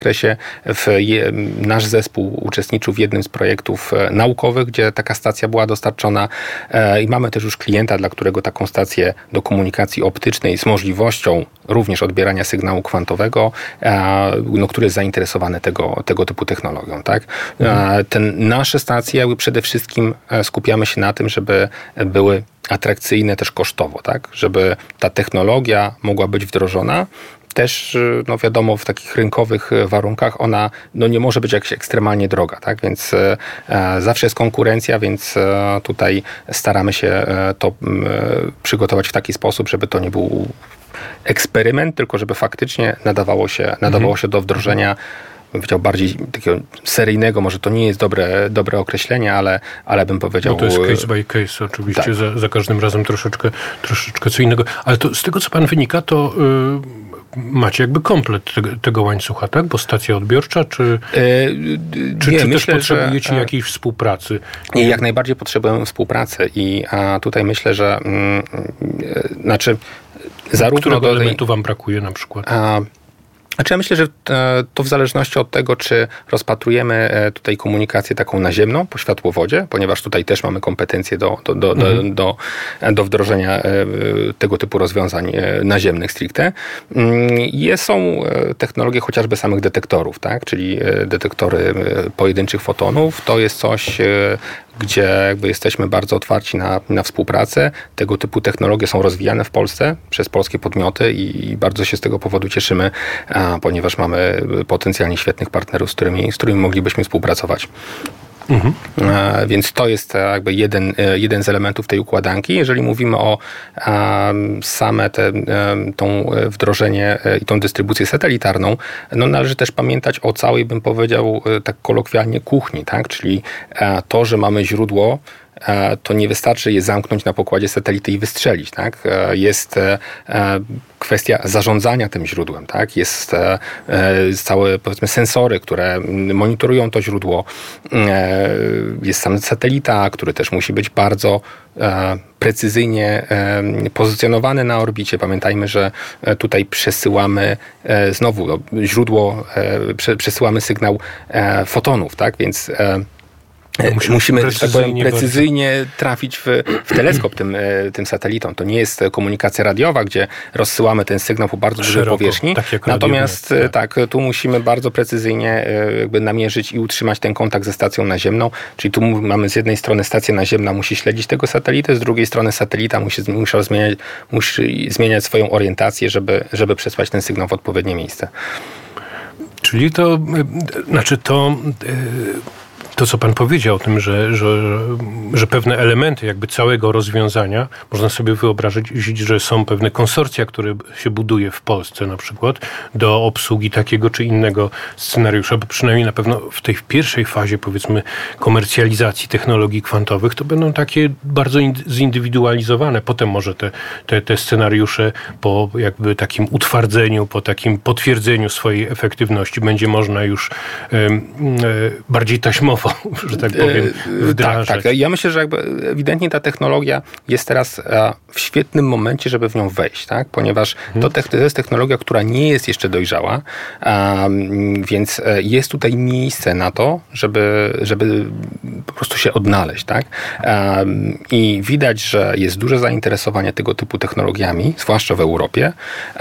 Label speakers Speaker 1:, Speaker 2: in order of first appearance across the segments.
Speaker 1: zakresie nasz zespół uczestniczył w jednym z projektów naukowych, gdzie taka stacja była dostarczona i mamy też już klienta, dla którego taką stację do komunikacji optycznej z możliwością również odbierania sygnału kwantowego, który jest zainteresowany tego typu technologią. Tak? Nasze stacje jakby przede wszystkim skupiamy się na tym, żeby były atrakcyjne też kosztowo, tak? Żeby ta technologia mogła być wdrożona. Też, wiadomo, w takich rynkowych warunkach ona nie może być jakaś ekstremalnie droga, tak? Więc zawsze jest konkurencja, więc tutaj staramy się to przygotować w taki sposób, żeby to nie był eksperyment, tylko żeby faktycznie nadawało się do wdrożenia, bym powiedział, bardziej takiego seryjnego, może to nie jest dobre określenie, ale bym powiedział...
Speaker 2: No to jest case by case oczywiście, tak. za każdym razem troszeczkę co innego. Ale to z tego, co pan wynika, to macie jakby komplet tego łańcucha, tak? Bo stacja odbiorcza, czy też potrzebujecie jakiejś współpracy?
Speaker 1: Nie, jak najbardziej potrzebujemy współpracy i tutaj myślę, że
Speaker 2: Którego elementu wam brakuje na przykład?
Speaker 1: Ja myślę, że to w zależności od tego, czy rozpatrujemy tutaj komunikację taką naziemną po światłowodzie, ponieważ tutaj też mamy kompetencje do wdrożenia tego typu rozwiązań naziemnych stricte. Są technologie chociażby samych detektorów, tak? Czyli detektory pojedynczych fotonów. To jest coś, gdzie jakby jesteśmy bardzo otwarci na współpracę. Tego typu technologie są rozwijane w Polsce przez polskie podmioty i bardzo się z tego powodu cieszymy, ponieważ mamy potencjalnie świetnych partnerów, z którymi moglibyśmy współpracować. Więc to jest jakby jeden z elementów tej układanki. Jeżeli mówimy o same tą wdrożenie i tą dystrybucję satelitarną, należy też pamiętać o całej, bym powiedział, tak kolokwialnie kuchni, tak? Czyli to, że mamy źródło, to nie wystarczy je zamknąć na pokładzie satelity i wystrzelić, tak? Jest kwestia zarządzania tym źródłem, tak? Jest całe, powiedzmy, sensory, które monitorują to źródło. Jest sam satelita, który też musi być bardzo precyzyjnie pozycjonowany na orbicie. Pamiętajmy, że tutaj przesyłamy znowu że przesyłamy sygnał fotonów, tak? Więc musimy, że tak powiem, precyzyjnie trafić w teleskop tym satelitą. To nie jest komunikacja radiowa, gdzie rozsyłamy ten sygnał po bardzo dużej powierzchni. Tak, natomiast tu musimy bardzo precyzyjnie jakby namierzyć i utrzymać ten kontakt ze stacją naziemną. Czyli tu mamy z jednej strony stację naziemna musi śledzić tego satelitę, z drugiej strony satelita musi zmieniać swoją orientację, żeby przesłać ten sygnał w odpowiednie miejsce.
Speaker 2: Czyli to, co pan powiedział o tym, że pewne elementy jakby całego rozwiązania, można sobie wyobrazić, że są pewne konsorcja, które się buduje w Polsce na przykład do obsługi takiego czy innego scenariusza, bo przynajmniej na pewno w tej pierwszej fazie, powiedzmy, komercjalizacji technologii kwantowych, to będą takie bardzo zindywidualizowane. Potem może te scenariusze po jakby takim utwardzeniu, po takim potwierdzeniu swojej efektywności będzie można już bardziej taśmowo, że tak powiem, wdrażać.
Speaker 1: Tak. Ja myślę, że jakby ewidentnie ta technologia jest teraz w świetnym momencie, żeby w nią wejść, tak? Ponieważ to jest technologia, która nie jest jeszcze dojrzała, więc jest tutaj miejsce na to, żeby po prostu się odnaleźć, tak? I widać, że jest duże zainteresowanie tego typu technologiami, zwłaszcza w Europie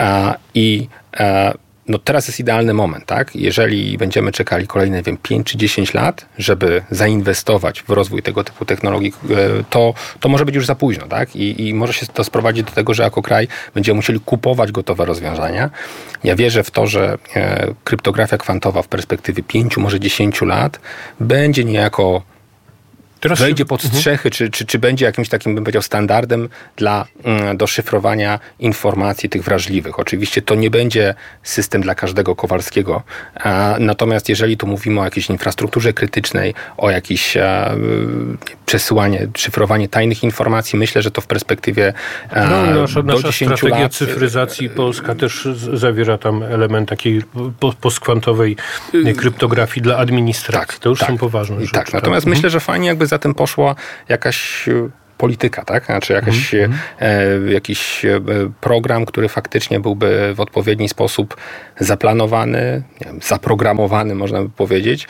Speaker 1: teraz jest idealny moment, tak? Jeżeli będziemy czekali kolejne, 5 czy 10 lat, żeby zainwestować w rozwój tego typu technologii, to może być już za późno, tak? I może się to sprowadzić do tego, że jako kraj będziemy musieli kupować gotowe rozwiązania. Ja wierzę w to, że kryptografia kwantowa w perspektywie 5, może 10 lat będzie niejako wejdzie pod strzechy, czy będzie jakimś takim, bym powiedział, standardem do szyfrowania informacji tych wrażliwych. Oczywiście to nie będzie system dla każdego Kowalskiego, natomiast jeżeli tu mówimy o jakiejś infrastrukturze krytycznej, o jakieś szyfrowanie tajnych informacji, myślę, że to w perspektywie do 10
Speaker 2: strategia
Speaker 1: lat...
Speaker 2: cyfryzacji polska też zawiera tam element takiej postkwantowej kryptografii dla administracji. To już są poważne rzeczy.
Speaker 1: Tak, natomiast myślę, że fajnie jakby za tym poszła jakaś polityka, tak? Znaczy jakiś program, który faktycznie byłby w odpowiedni sposób zaplanowany, nie wiem, zaprogramowany, można by powiedzieć,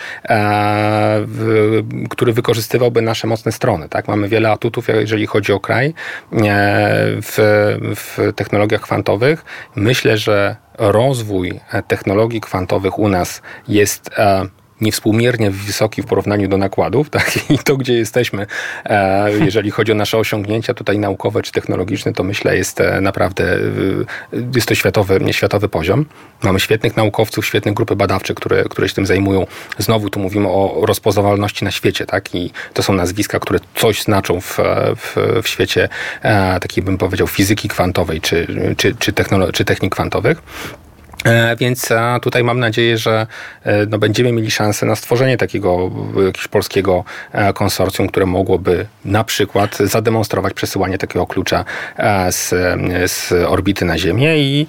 Speaker 1: który wykorzystywałby nasze mocne strony, tak? Mamy wiele atutów, jeżeli chodzi o kraj w technologiach kwantowych. Myślę, że rozwój technologii kwantowych u nas jest niewspółmiernie wysoki w porównaniu do nakładów, tak? I to, gdzie jesteśmy, jeżeli chodzi o nasze osiągnięcia tutaj naukowe czy technologiczne, to myślę jest naprawdę, jest to światowy poziom. Mamy świetnych naukowców, świetne grupy badawcze, które się tym zajmują. Znowu tu mówimy o rozpoznawalności na świecie, tak? I to są nazwiska, które coś znaczą w świecie takiej, bym powiedział, fizyki kwantowej czy technik kwantowych. Więc tutaj mam nadzieję, że będziemy mieli szansę na stworzenie takiego jakiegoś polskiego konsorcjum, które mogłoby na przykład zademonstrować przesyłanie takiego klucza z orbity na Ziemię i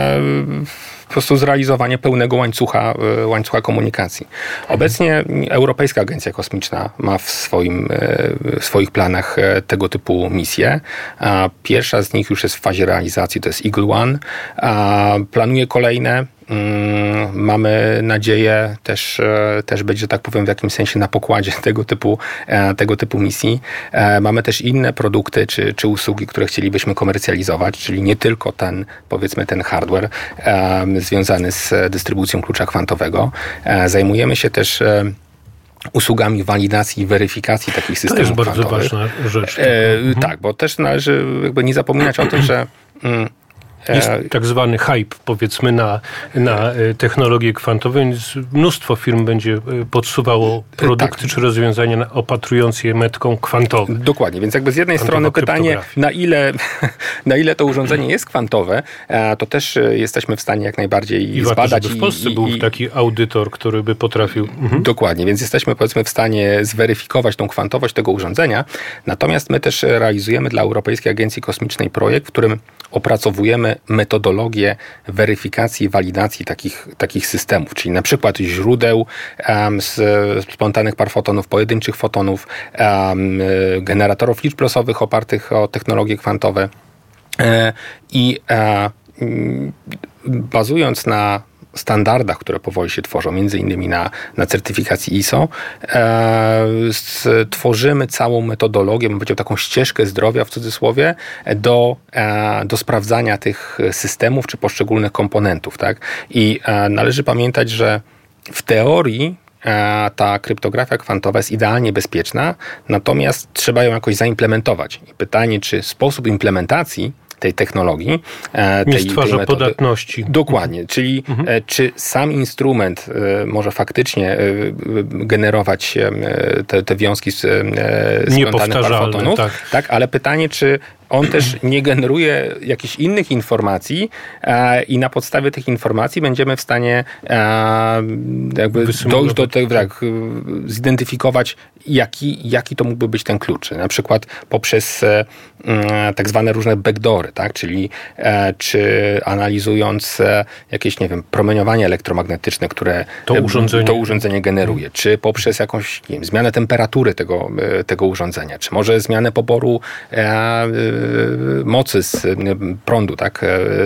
Speaker 1: po prostu zrealizowanie pełnego łańcucha komunikacji. Obecnie Europejska Agencja Kosmiczna ma w swoich planach tego typu misje. Pierwsza z nich już jest w fazie realizacji, to jest Eagle One. Planuje kolejne. Mamy nadzieję też być, że tak powiem, w jakimś sensie na pokładzie tego typu misji. Mamy też inne produkty czy usługi, które chcielibyśmy komercjalizować, czyli nie tylko ten hardware związany z dystrybucją klucza kwantowego. Zajmujemy się też usługami walidacji i weryfikacji takich systemów kwantowych.
Speaker 2: To jest bardzo ważna rzecz.
Speaker 1: Tak, bo też należy jakby nie zapominać o tym, że
Speaker 2: jest tak zwany hype, powiedzmy, na technologie kwantowe, więc mnóstwo firm będzie podsuwało produkty czy rozwiązania opatrujące je metką kwantową.
Speaker 1: Dokładnie, więc jakby z jednej strony pytanie, na ile to urządzenie jest kwantowe, to też jesteśmy w stanie jak najbardziej zbadać.
Speaker 2: Żeby w Polsce był taki audytor, który by potrafił...
Speaker 1: Dokładnie, więc jesteśmy, powiedzmy, w stanie zweryfikować tą kwantowość tego urządzenia. Natomiast my też realizujemy dla Europejskiej Agencji Kosmicznej projekt, w którym opracowujemy metodologię weryfikacji i walidacji takich systemów, czyli na przykład źródeł spontannych par fotonów, pojedynczych fotonów, generatorów liczb losowych opartych o technologie kwantowe i bazując na standardach, które powoli się tworzą, między innymi na certyfikacji ISO, tworzymy całą metodologię, bym powiedział, taką ścieżkę zdrowia w cudzysłowie do sprawdzania tych systemów czy poszczególnych komponentów, tak? I należy pamiętać, że w teorii ta kryptografia kwantowa jest idealnie bezpieczna, natomiast trzeba ją jakoś zaimplementować. I pytanie, czy sposób implementacji tej technologii,
Speaker 2: nie stwarza podatności.
Speaker 1: Dokładnie, czyli czy sam instrument może faktycznie generować te wiązki z spontannych par fotonów, tak, ale pytanie, czy on też nie generuje jakichś innych informacji i na podstawie tych informacji będziemy w stanie jakby dojść do tego, zidentyfikować, jaki to mógłby być ten klucz. Na przykład poprzez tak zwane różne backdoory, tak? Czyli czy analizując jakieś, nie wiem, promieniowanie elektromagnetyczne, które to urządzenie generuje, czy poprzez jakąś, nie wiem, zmianę temperatury tego urządzenia, czy może zmianę poboru mocy z prądu, tak?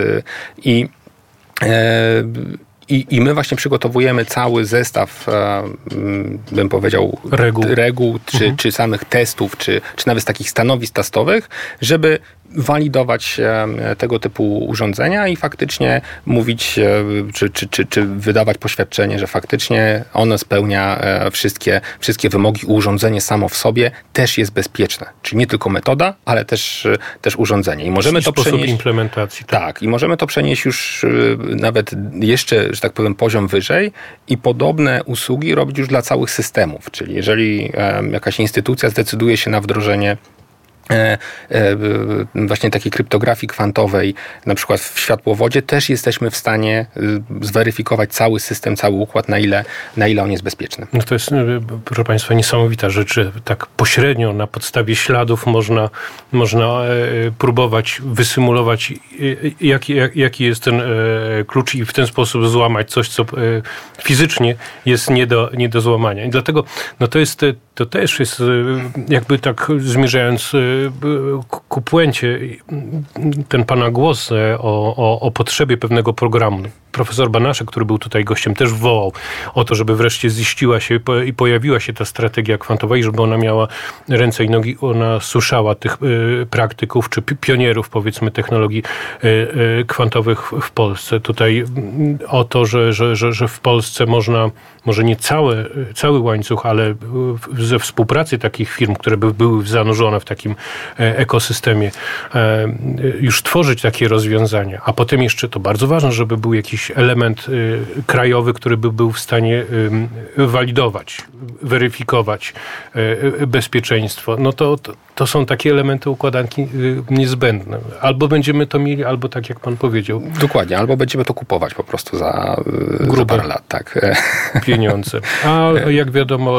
Speaker 1: I my właśnie przygotowujemy cały zestaw, bym powiedział, reguł czy samych testów, czy nawet takich stanowisk testowych, żeby walidować tego typu urządzenia i faktycznie mówić, czy wydawać poświadczenie, że faktycznie ono spełnia wszystkie wymogi. Urządzenie samo w sobie też jest bezpieczne. Czyli nie tylko metoda, ale też urządzenie. I możemy to przenieść
Speaker 2: implementacji.
Speaker 1: Tak, i możemy to przenieść już nawet jeszcze, że tak powiem, poziom wyżej i podobne usługi robić już dla całych systemów. Czyli jeżeli jakaś instytucja zdecyduje się na wdrożenie właśnie takiej kryptografii kwantowej, na przykład w światłowodzie, też jesteśmy w stanie zweryfikować cały system, cały układ, na ile on jest bezpieczny.
Speaker 2: No to jest, proszę Państwa, niesamowita rzecz, że tak pośrednio na podstawie śladów można próbować wysymulować, jaki jest ten klucz i w ten sposób złamać coś, co fizycznie jest nie do złamania. I dlatego to jest to też jest jakby tak zmierzając ku puencie ten pana głos o potrzebie pewnego programu. Profesor Banaszek, który był tutaj gościem, też wołał o to, żeby wreszcie ziściła się i pojawiła się ta strategia kwantowa i żeby ona miała ręce i nogi, ona słyszała tych praktyków czy pionierów, powiedzmy, technologii kwantowych w Polsce. Tutaj o to, że w Polsce można, może nie cały łańcuch, ale ze współpracy takich firm, które by były zanurzone w takim ekosystemie, już tworzyć takie rozwiązania. A potem jeszcze to bardzo ważne, żeby był jakiś element krajowy, który by był w stanie walidować, weryfikować bezpieczeństwo. No to są takie elementy układanki niezbędne. Albo będziemy to mieli, albo tak jak pan powiedział.
Speaker 1: Dokładnie, albo będziemy to kupować po prostu za parę lat. Tak.
Speaker 2: Pieniądze. A jak wiadomo,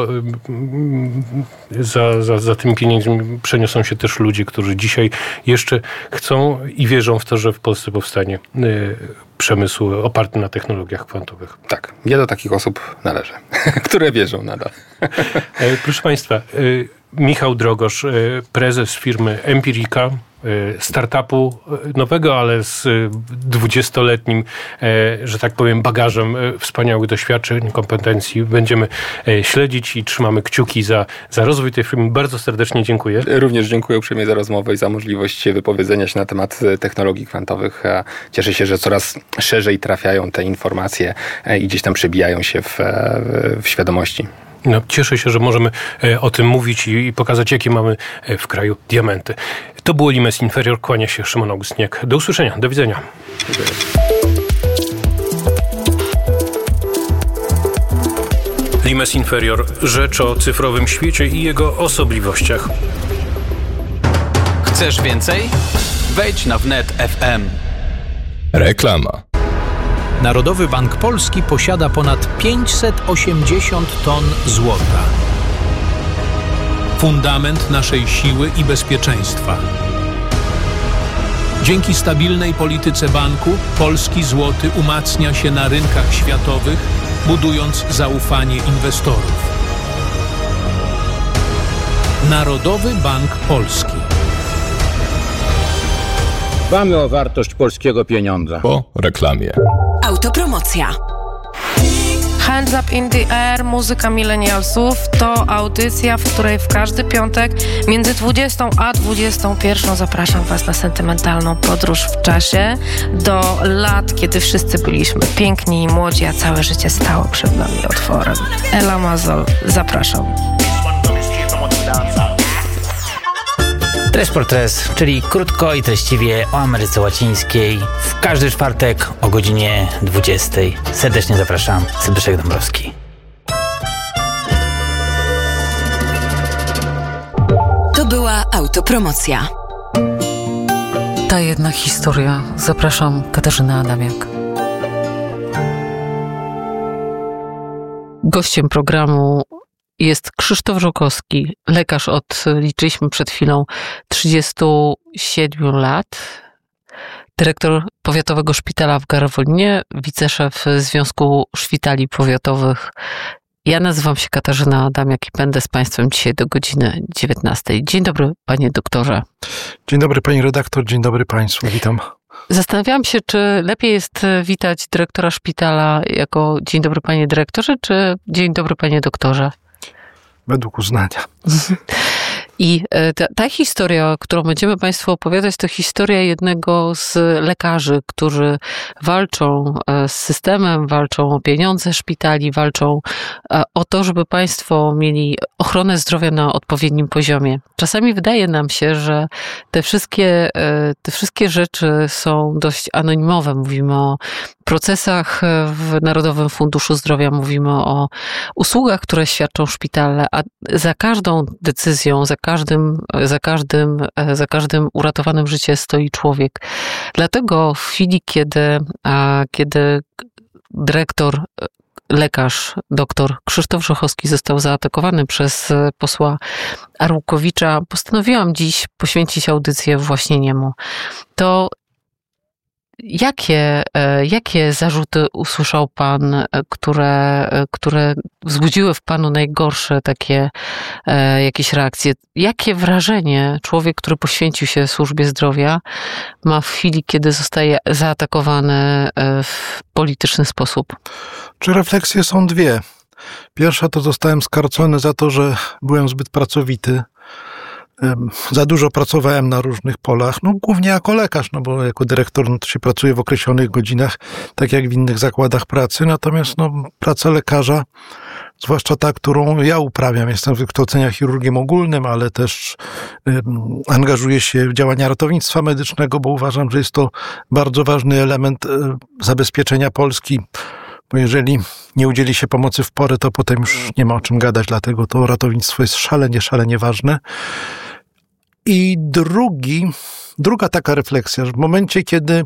Speaker 2: za tymi pieniędzmi przeniosą się też ludzie, którzy dzisiaj jeszcze chcą i wierzą w to, że w Polsce powstanie przemysł oparty na technologiach kwantowych.
Speaker 1: Tak, ja do takich osób należę, które wierzą nadal.
Speaker 2: Proszę państwa, Michał Drogosz, prezes firmy Empirica, startupu nowego, ale z 20-letnim, że tak powiem, bagażem wspaniałych doświadczeń, kompetencji. Będziemy śledzić i trzymamy kciuki za rozwój tej firmy. Bardzo serdecznie dziękuję.
Speaker 1: Również dziękuję uprzejmie za rozmowę i za możliwość wypowiedzenia się na temat technologii kwantowych. Cieszę się, że coraz szerzej trafiają te informacje i gdzieś tam przebijają się w świadomości.
Speaker 2: No, cieszę się, że możemy o tym mówić i pokazać, jakie mamy w kraju diamenty. To było Limes Inferior. Kłania się Szymon Augustniak. Do usłyszenia. Do widzenia. Dziękuję. Limes Inferior. Rzecz o cyfrowym świecie i jego osobliwościach.
Speaker 3: Chcesz więcej? Wejdź na wnet FM.
Speaker 4: Reklama.
Speaker 5: Narodowy Bank Polski posiada ponad 580 ton złota. Fundament naszej siły i bezpieczeństwa. Dzięki stabilnej polityce banku polski złoty umacnia się na rynkach światowych, budując zaufanie inwestorów. Narodowy Bank Polski.
Speaker 6: Dbamy o wartość polskiego pieniądza.
Speaker 4: Po reklamie.
Speaker 7: Autopromocja.
Speaker 8: Hands Up in the Air, muzyka millennialsów to audycja, w której w każdy piątek między 20 a 21 zapraszam Was na sentymentalną podróż w czasie do lat, kiedy wszyscy byliśmy piękni i młodzi, a całe życie stało przed nami otworem. Ela Mazol, zapraszam.
Speaker 9: Tres por Tres, czyli krótko i treściwie o Ameryce Łacińskiej. W każdy czwartek o godzinie 20. Serdecznie zapraszam. Zbyszek Dąbrowski.
Speaker 7: To była autopromocja.
Speaker 10: Ta jedna historia. Zapraszam, Katarzyna Adamiak. Gościem programu jest Krzysztof Żukowski, lekarz od, liczyliśmy przed chwilą, 37 lat, dyrektor Powiatowego Szpitala w Garwolinie, wiceszef Związku Szpitali Powiatowych. Ja nazywam się Katarzyna Adamiak i będę z Państwem dzisiaj do godziny 19. Dzień dobry, panie doktorze.
Speaker 11: Dzień dobry, pani redaktor, dzień dobry państwu, witam.
Speaker 10: Zastanawiałam się, czy lepiej jest witać dyrektora szpitala jako dzień dobry, panie dyrektorze, czy dzień dobry, panie doktorze?
Speaker 11: Według uznania.
Speaker 10: I ta historia, którą będziemy Państwu opowiadać, to historia jednego z lekarzy, którzy walczą z systemem, walczą o pieniądze szpitali, walczą o to, żeby Państwo mieli ochronę zdrowia na odpowiednim poziomie. Czasami wydaje nam się, że te wszystkie rzeczy są dość anonimowe. Mówimy o procesach w Narodowym Funduszu Zdrowia, mówimy o usługach, które świadczą szpitale, a za każdą decyzją, za każdym uratowanym życiem stoi człowiek. Dlatego w chwili, kiedy dyrektor, lekarz, doktor Krzysztof Żukowski został zaatakowany przez posła Arłukowicza, postanowiłam dziś poświęcić audycję właśnie niemu. To Jakie zarzuty usłyszał pan, które wzbudziły w panu najgorsze takie jakieś reakcje? Jakie wrażenie człowiek, który poświęcił się służbie zdrowia, ma w chwili, kiedy zostaje zaatakowany w polityczny sposób?
Speaker 11: Czy refleksje są dwie? Pierwsza to zostałem skarcony za to, że byłem zbyt pracowity. Za dużo pracowałem na różnych polach, głównie jako lekarz, bo jako dyrektor to się pracuje w określonych godzinach, tak jak w innych zakładach pracy, natomiast praca lekarza, zwłaszcza ta, którą ja uprawiam, jestem z wykształcenia chirurgiem ogólnym, ale też angażuję się w działania ratownictwa medycznego, bo uważam, że jest to bardzo ważny element zabezpieczenia Polski, bo jeżeli nie udzieli się pomocy w porę, to potem już nie ma o czym gadać, dlatego to ratownictwo jest szalenie ważne. I druga taka refleksja, że w momencie, kiedy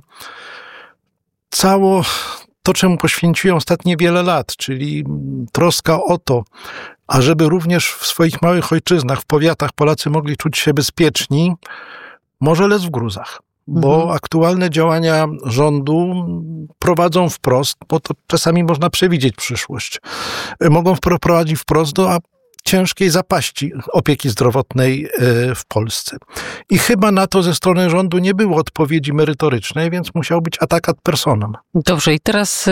Speaker 11: cało to, czemu poświęciłem ostatnie wiele lat, czyli troska o to, ażeby również w swoich małych ojczyznach, w powiatach Polacy mogli czuć się bezpieczni, może lec w gruzach. Bo aktualne działania rządu prowadzą wprost, bo to czasami można przewidzieć przyszłość, mogą prowadzić wprost do ciężkiej zapaści opieki zdrowotnej w Polsce. I chyba na to ze strony rządu nie było odpowiedzi merytorycznej, więc musiał być atak ad personam.
Speaker 10: Dobrze, i teraz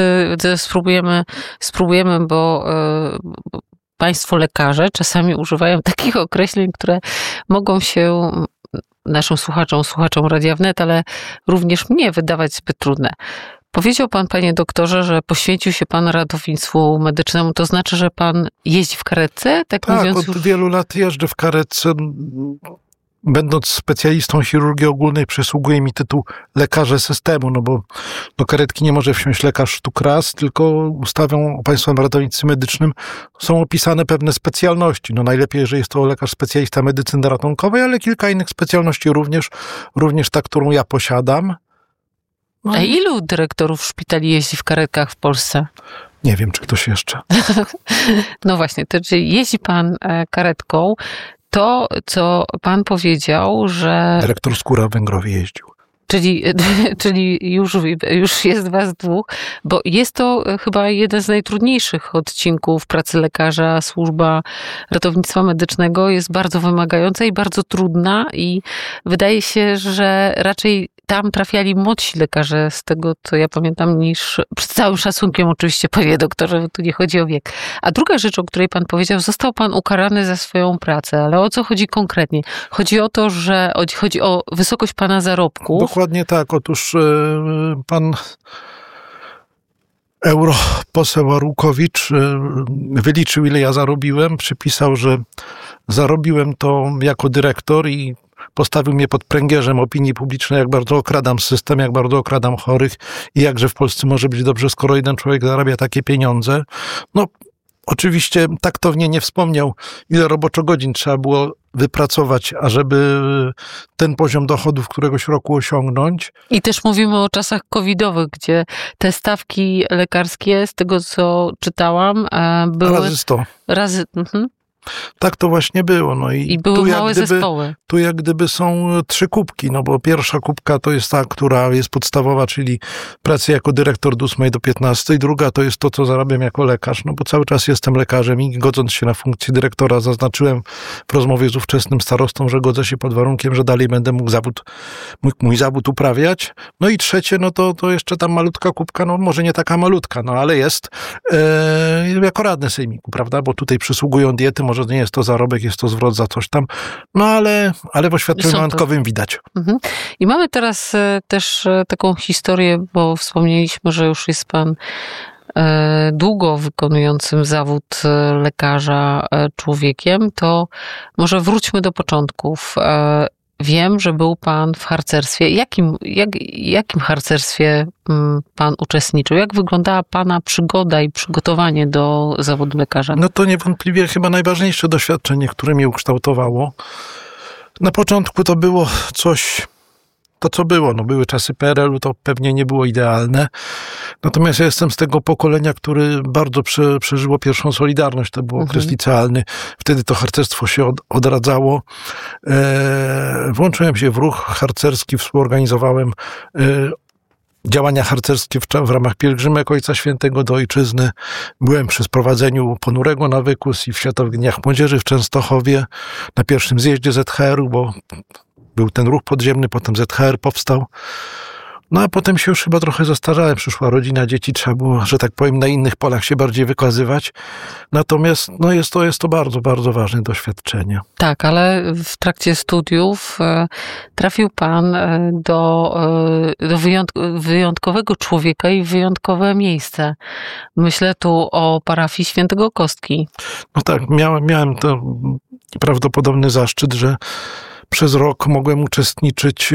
Speaker 10: spróbujemy, bo państwo lekarze czasami używają takich określeń, które mogą się naszym słuchaczom Radia Wnet, ale również mnie wydawać zbyt trudne. Powiedział pan, panie doktorze, że poświęcił się pan ratownictwu medycznemu. To znaczy, że pan jeździ w karetce? Tak, mówiąc,
Speaker 11: od wielu lat jeżdżę w karetce. Będąc specjalistą chirurgii ogólnej, przysługuje mi tytuł lekarza systemu, bo do karetki nie może wsiąść lekarz sztuk raz, tylko ustawą o Państwowym Ratownictwie Medycznym są opisane pewne specjalności. Najlepiej, że jest to lekarz specjalista medycyny ratunkowej, ale kilka innych specjalności również ta, którą ja posiadam.
Speaker 10: A ilu dyrektorów szpitali jeździ w karetkach w Polsce?
Speaker 11: Nie wiem, czy ktoś jeszcze.
Speaker 10: No właśnie, to czyli jeździ pan karetką. To, co pan powiedział, że...
Speaker 11: Dyrektor Skóra w Węgrowie jeździł.
Speaker 10: Czyli już jest was dwóch, bo jest to chyba jeden z najtrudniejszych odcinków pracy lekarza. Służba ratownictwa medycznego jest bardzo wymagająca i bardzo trudna i wydaje się, że raczej tam trafiali młodsi lekarze, z tego co ja pamiętam, niż z całym szacunkiem oczywiście, panie doktorze, bo tu nie chodzi o wiek. A druga rzecz, o której pan powiedział, został pan ukarany za swoją pracę, ale o co chodzi konkretnie? Chodzi o to, że chodzi o wysokość pana zarobków.
Speaker 11: Dokładnie tak. Otóż pan europoseł Arłukowicz wyliczył, ile ja zarobiłem, przypisał, że zarobiłem to jako dyrektor i postawił mnie pod pręgierzem opinii publicznej, jak bardzo okradam system, jak bardzo okradam chorych i jakże w Polsce może być dobrze, skoro jeden człowiek zarabia takie pieniądze. Oczywiście taktownie nie wspomniał, ile roboczogodzin trzeba było wypracować, ażeby ten poziom dochodów któregoś roku osiągnąć.
Speaker 10: I też mówimy o czasach covidowych, gdzie te stawki lekarskie, z tego co czytałam, były...
Speaker 11: Razy 100. Tak to właśnie było. I
Speaker 10: były małe zespoły.
Speaker 11: Tu jak gdyby są 3 kubki, bo pierwsza kubka to jest ta, która jest podstawowa, czyli pracy jako dyrektor od 8 do 15. Druga to jest to, co zarabiam jako lekarz, bo cały czas jestem lekarzem i godząc się na funkcję dyrektora, zaznaczyłem w rozmowie z ówczesnym starostą, że godzę się pod warunkiem, że dalej będę mógł mój zawód uprawiać. I trzecie, to jeszcze tam malutka kubka, może nie taka malutka, ale jest jako radny sejmiku, prawda, bo tutaj przysługują diety, może nie jest to zarobek, jest to zwrot za coś tam, ale w oświadczeniu majątkowym widać.
Speaker 10: I mamy teraz też taką historię, bo wspomnieliśmy, że już jest pan długo wykonującym zawód lekarza człowiekiem, to może wróćmy do początków. Wiem, że był pan w harcerstwie. Jakim harcerstwie pan uczestniczył? Jak wyglądała pana przygoda i przygotowanie do zawodu lekarza?
Speaker 11: To niewątpliwie chyba najważniejsze doświadczenie, które mnie ukształtowało. Na początku to było coś, co było. Były czasy PRL-u, to pewnie nie było idealne. Natomiast ja jestem z tego pokolenia, który bardzo przeżyło pierwszą Solidarność. To był okres licealny. Wtedy to harcerstwo się odradzało. Włączyłem się w ruch harcerski, współorganizowałem działania harcerskie w ramach pielgrzymek Ojca Świętego do Ojczyzny. Byłem przy sprowadzeniu ponurego nawyku i w Światowych Dniach Młodzieży w Częstochowie, na pierwszym zjeździe ZHR-u, bo był ten ruch podziemny, potem ZHR powstał. No a potem się już chyba trochę zestarzałem, przyszła rodzina, dzieci, trzeba było, że tak powiem, na innych polach się bardziej wykazywać. Natomiast no jest to bardzo, bardzo ważne doświadczenie.
Speaker 10: Tak, ale w trakcie studiów trafił pan do wyjątkowego człowieka i wyjątkowe miejsce. Myślę tu o parafii Świętego Kostki.
Speaker 11: No tak, miałem to nieprawdopodobny zaszczyt, że przez rok mogłem uczestniczyć.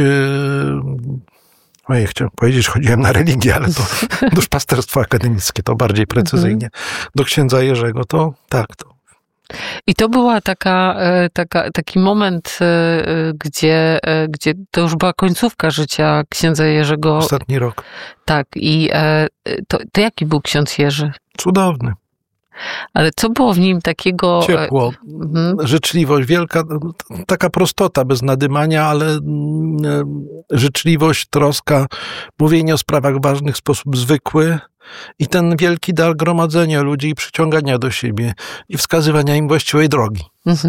Speaker 11: Chciałem powiedzieć, chodziłem na religię, ale to duszpasterstwo akademickie, to bardziej precyzyjnie. Do księdza Jerzego, to tak.
Speaker 10: I to była taki moment, gdzie to już była końcówka życia księdza Jerzego.
Speaker 11: Ostatni rok.
Speaker 10: Tak. I to jaki był ksiądz Jerzy?
Speaker 11: Cudowny.
Speaker 10: Ale co było w nim takiego...
Speaker 11: Ciepło, życzliwość, wielka, taka prostota, bez nadymania, ale życzliwość, troska, mówienie o sprawach ważnych w sposób zwykły i ten wielki dar gromadzenia ludzi i przyciągania do siebie i wskazywania im właściwej drogi.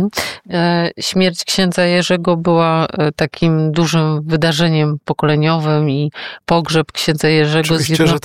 Speaker 10: Śmierć księdza Jerzego była takim dużym wydarzeniem pokoleniowym i pogrzeb księdza Jerzego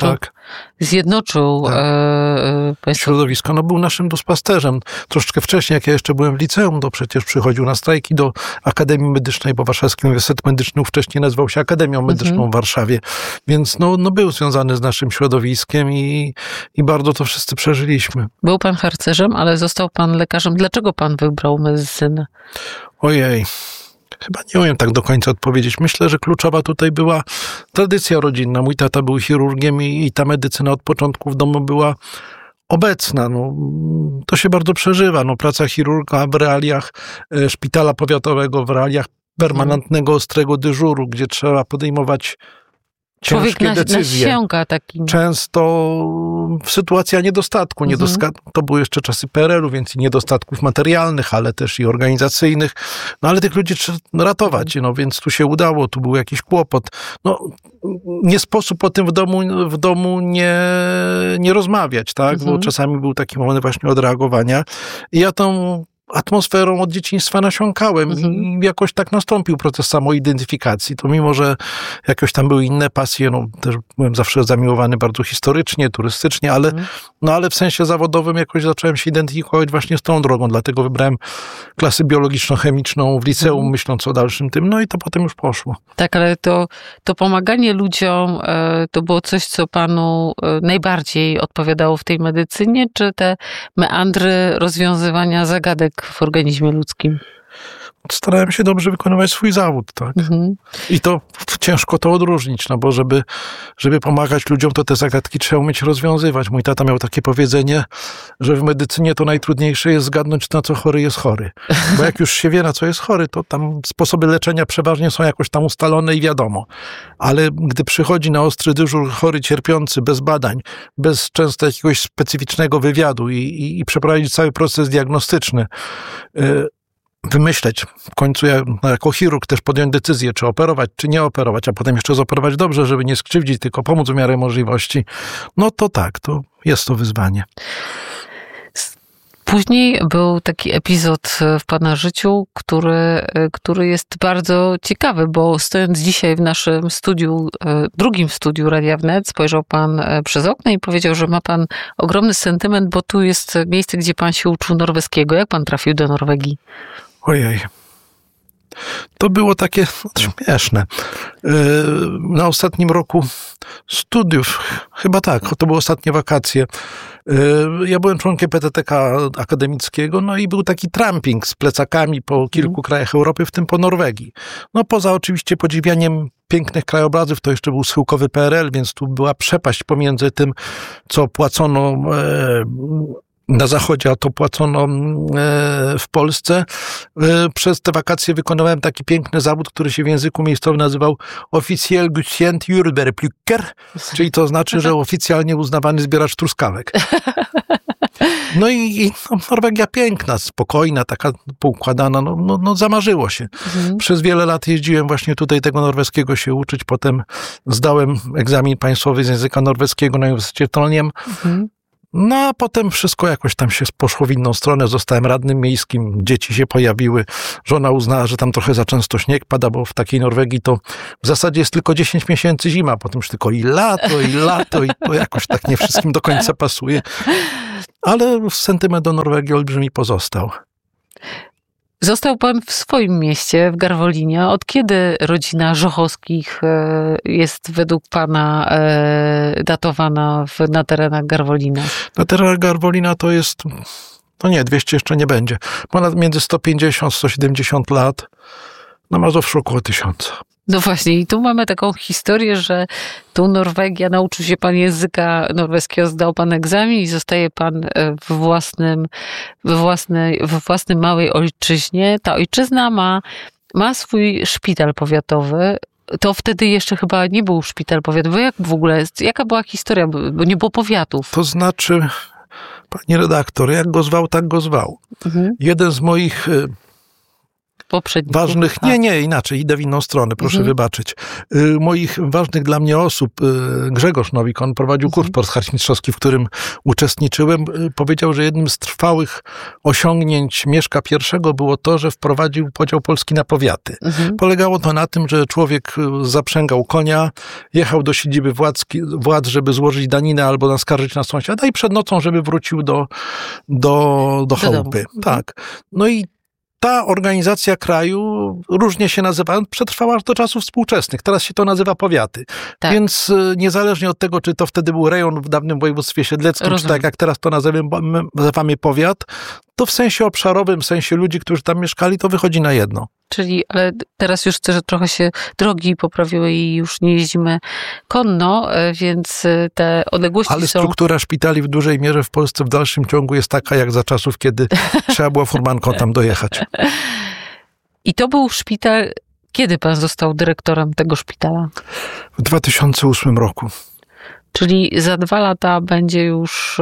Speaker 10: zjednoczył państwo.
Speaker 11: Środowisko. No, był naszym duszpasterzem. Troszeczkę wcześniej, jak ja jeszcze byłem w liceum, to przecież przychodził na strajki do Akademii Medycznej, bo Warszawski Uniwersytet Medyczny wcześniej nazywał się Akademią Medyczną w Warszawie. Więc no był związany z naszym środowiskiem i bardzo to wszyscy przeżyliśmy.
Speaker 10: Był pan harcerzem, ale został pan lekarzem. Dlaczego pan wybrał medycynę?
Speaker 11: Ojej, chyba nie umiem tak do końca odpowiedzieć. Myślę, że kluczowa tutaj była tradycja rodzinna. Mój tata był chirurgiem i ta medycyna od początku w domu była obecna. No, to się bardzo przeżywa. No, praca chirurga w realiach szpitala powiatowego, w realiach permanentnego, ostrego dyżuru, gdzie trzeba podejmować ciężkie decyzje.
Speaker 10: Nasiąka takim.
Speaker 11: Często w sytuacji niedostatku. To były jeszcze czasy PRL-u, więc i niedostatków materialnych, ale też i organizacyjnych. No ale tych ludzi trzeba ratować. No więc tu się udało, tu był jakiś kłopot. No nie sposób o tym w domu nie rozmawiać, tak? Bo czasami był taki moment właśnie odreagowania. I ja tą atmosferą od dzieciństwa nasiąkałem i jakoś tak nastąpił proces samoidentyfikacji. To mimo, że jakoś tam były inne pasje, no też byłem zawsze zamiłowany bardzo historycznie, turystycznie, ale w sensie zawodowym jakoś zacząłem się identyfikować właśnie z tą drogą, dlatego wybrałem klasę biologiczno-chemiczną w liceum, myśląc o dalszym tym, no i to potem już poszło.
Speaker 10: Tak, ale to pomaganie ludziom to było coś, co panu najbardziej odpowiadało w tej medycynie, czy te meandry rozwiązywania zagadek w organizmie ludzkim?
Speaker 11: Starałem się dobrze wykonywać swój zawód, tak. I to ciężko to odróżnić, no bo żeby pomagać ludziom, to te zagadki trzeba umieć rozwiązywać. Mój tata miał takie powiedzenie, że w medycynie to najtrudniejsze jest zgadnąć, na co chory jest chory. Bo jak już się wie, na co jest chory, to tam sposoby leczenia przeważnie są jakoś tam ustalone i wiadomo. Ale gdy przychodzi na ostry dyżur chory cierpiący, bez badań, bez często jakiegoś specyficznego wywiadu i przeprowadzić cały proces diagnostyczny, wymyśleć. W końcu ja jako chirurg też podjąć decyzję, czy operować, czy nie operować, a potem jeszcze zoperować dobrze, żeby nie skrzywdzić, tylko pomóc w miarę możliwości. No to tak, to jest to wyzwanie.
Speaker 10: Później był taki epizod w pana życiu, który jest bardzo ciekawy, bo stojąc dzisiaj w naszym studiu, drugim studiu Radia Wnet, spojrzał pan przez okno i powiedział, że ma pan ogromny sentyment, bo tu jest miejsce, gdzie pan się uczył norweskiego. Jak pan trafił do Norwegii?
Speaker 11: Ojej. To było takie śmieszne. Na ostatnim roku studiów, chyba tak, to były ostatnie wakacje. Ja byłem członkiem PTTK akademickiego, no i był taki tramping z plecakami po kilku krajach Europy, w tym po Norwegii. No poza oczywiście podziwianiem pięknych krajobrazów, to jeszcze był schyłkowy PRL, więc tu była przepaść pomiędzy tym, co płacono na zachodzie, a to płacono w Polsce. Przez te wakacje wykonywałem taki piękny zawód, który się w języku miejscowym nazywał Officiel Godkjent Jordbærplukker, czyli to znaczy, że oficjalnie uznawany zbieracz truskawek. No i Norwegia piękna, spokojna, taka poukładana, no zamarzyło się. Przez wiele lat jeździłem właśnie tutaj tego norweskiego się uczyć, potem zdałem egzamin państwowy z języka norweskiego na Uniwersytecie w Trondheim. No a potem wszystko jakoś tam się poszło w inną stronę, zostałem radnym miejskim, dzieci się pojawiły, żona uznała, że tam trochę za często śnieg pada, bo w takiej Norwegii to w zasadzie jest tylko 10 miesięcy zima, potem już tylko i lato i to jakoś tak nie wszystkim do końca pasuje. Ale sentyment do Norwegii olbrzymi pozostał.
Speaker 10: Został pan w swoim mieście, w Garwolinie. Od kiedy rodzina Żochowskich jest według pana datowana na terenach Garwolina? Na
Speaker 11: terenach Garwolina to jest, 200 jeszcze nie będzie. Ponad między 150-170 lat. Na Mazowszu około 1000.
Speaker 10: No właśnie, i tu mamy taką historię, że tu Norwegia, nauczył się pan języka norweskiego, zdał pan egzamin i zostaje pan we własnej małej ojczyźnie. Ta ojczyzna ma swój szpital powiatowy. To wtedy jeszcze chyba nie był szpital powiatowy. Jak w ogóle, jaka była historia? Bo nie było powiatów.
Speaker 11: To znaczy, panie redaktor, jak go zwał, tak go zwał. Jeden z moich ważnych, inaczej, idę w inną stronę, proszę wybaczyć. Moich ważnych dla mnie osób, Grzegorz Nowik, on prowadził kurs harcmistrzowski, w którym uczestniczyłem, powiedział, że jednym z trwałych osiągnięć Mieszka I było to, że wprowadził podział Polski na powiaty. Polegało to na tym, że człowiek zaprzęgał konia, jechał do siedziby władz, żeby złożyć daninę albo naskarżyć na sąsiada i przed nocą, żeby wrócił do chałupy. Tak. No i ta organizacja kraju, różnie się nazywa, przetrwała aż do czasów współczesnych. Teraz się to nazywa powiaty. Tak. Więc niezależnie od tego, czy to wtedy był rejon w dawnym województwie siedleckim, czy tak jak teraz to nazywamy powiat, to w sensie obszarowym, w sensie ludzi, którzy tam mieszkali, to wychodzi na jedno.
Speaker 10: Czyli, ale teraz już też trochę się drogi poprawiły i już nie jeździmy konno, więc te odległości
Speaker 11: ale struktura szpitali w dużej mierze w Polsce w dalszym ciągu jest taka, jak za czasów, kiedy trzeba było furmanką tam dojechać.
Speaker 10: I to był szpital, kiedy pan został dyrektorem tego szpitala?
Speaker 11: W 2008 roku.
Speaker 10: Czyli za 2 lata będzie już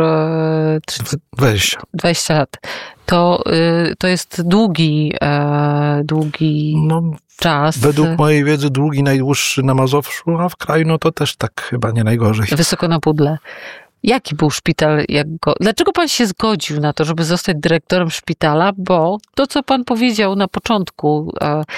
Speaker 10: 20 lat. To jest długi czas.
Speaker 11: Według mojej wiedzy długi, najdłuższy na Mazowszu, a w kraju to też tak chyba nie najgorzej.
Speaker 10: Wysoko na pudle. Jaki był szpital? Dlaczego pan się zgodził na to, żeby zostać dyrektorem szpitala? Bo to, co pan powiedział na początku,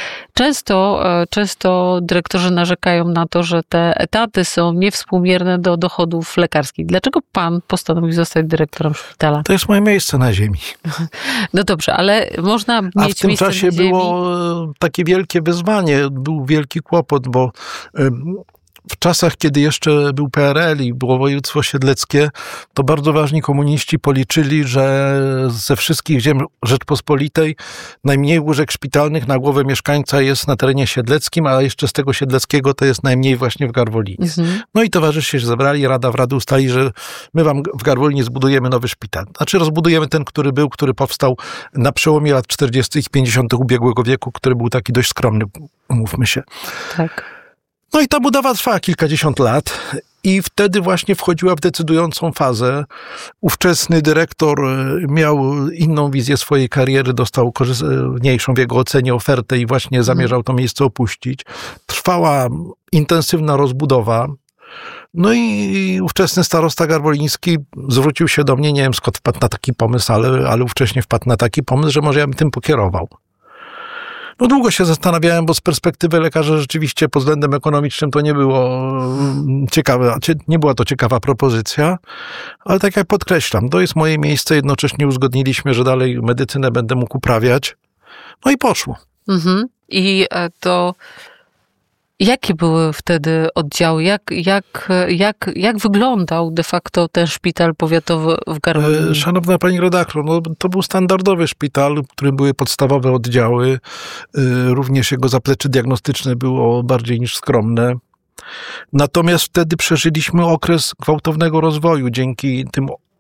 Speaker 10: często dyrektorzy narzekają na to, że te etaty są niewspółmierne do dochodów lekarskich. Dlaczego pan postanowił zostać dyrektorem szpitala?
Speaker 11: To jest moje miejsce na ziemi.
Speaker 10: No dobrze, ale można mieć miejsce na ziemi.
Speaker 11: A w tym czasie było takie wielkie wyzwanie, był wielki kłopot, bo w czasach, kiedy jeszcze był PRL i było województwo siedleckie, to bardzo ważni komuniści policzyli, że ze wszystkich ziem Rzeczpospolitej najmniej łóżek szpitalnych na głowę mieszkańca jest na terenie siedleckim, a jeszcze z tego siedleckiego to jest najmniej właśnie w Garwolinie. No i towarzysze się zebrali, rada w radę ustali, że my wam w Garwolinie zbudujemy nowy szpital. Znaczy rozbudujemy ten, który powstał na przełomie lat 40. i 50. ubiegłego wieku, który był taki dość skromny, umówmy się.
Speaker 10: Tak.
Speaker 11: No i ta budowa trwała kilkadziesiąt lat i wtedy właśnie wchodziła w decydującą fazę. Ówczesny dyrektor miał inną wizję swojej kariery, dostał mniejszą w jego ocenie ofertę i właśnie zamierzał to miejsce opuścić. Trwała intensywna rozbudowa. No i ówczesny starosta garwoliński zwrócił się do mnie, nie wiem skąd wpadł na taki pomysł, ale ówcześnie wpadł na taki pomysł, że może ja bym tym pokierował. No długo się zastanawiałem, bo z perspektywy lekarza rzeczywiście pod względem ekonomicznym to nie było ciekawe, nie była to ciekawa propozycja, ale tak jak podkreślam, to jest moje miejsce, jednocześnie uzgodniliśmy, że dalej medycynę będę mógł uprawiać. No i poszło.
Speaker 10: I to jakie były wtedy oddziały? Jak wyglądał de facto ten szpital powiatowy w Garwolinie?
Speaker 11: Szanowna pani redaktor, to był standardowy szpital, w którym były podstawowe oddziały. Również jego zaplecze diagnostyczne było bardziej niż skromne. Natomiast wtedy przeżyliśmy okres gwałtownego rozwoju dzięki tym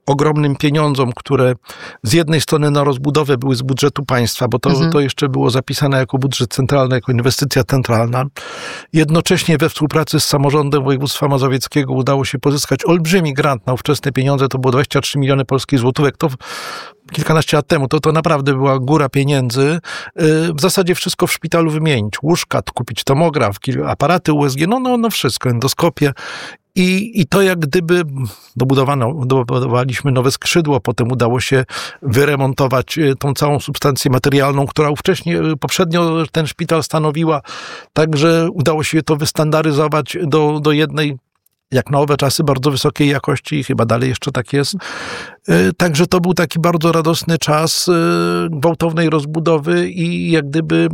Speaker 11: ogromnym pieniądzom, które z jednej strony na rozbudowę były z budżetu państwa, bo to jeszcze było zapisane jako budżet centralny, jako inwestycja centralna. Jednocześnie we współpracy z samorządem województwa mazowieckiego udało się pozyskać olbrzymi grant na ówczesne pieniądze, to było 23 miliony polskich złotówek, to kilkanaście lat temu, to naprawdę była góra pieniędzy. W zasadzie wszystko w szpitalu wymienić. Łóżka, kupić tomograf, aparaty USG, no wszystko, endoskopie. I to jak gdyby dobudowaliśmy nowe skrzydło, potem udało się wyremontować tą całą substancję materialną, która poprzednio ten szpital stanowiła, także udało się to wystandaryzować do jednej, jak na owe czasy, bardzo wysokiej jakości i chyba dalej jeszcze tak jest. Także to był taki bardzo radosny czas gwałtownej rozbudowy i jak gdyby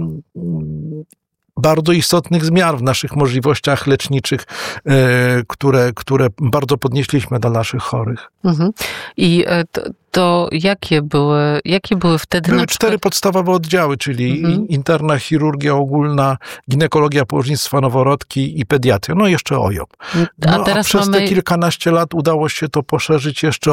Speaker 11: bardzo istotnych zmian w naszych możliwościach leczniczych, które bardzo podnieśliśmy dla naszych chorych.
Speaker 10: I to jakie były wtedy?
Speaker 11: Były 4 podstawowe oddziały, czyli interna chirurgia ogólna, ginekologia, położnictwa, noworodki i pediatria. No jeszcze OJOP. A przez te kilkanaście lat udało się to poszerzyć jeszcze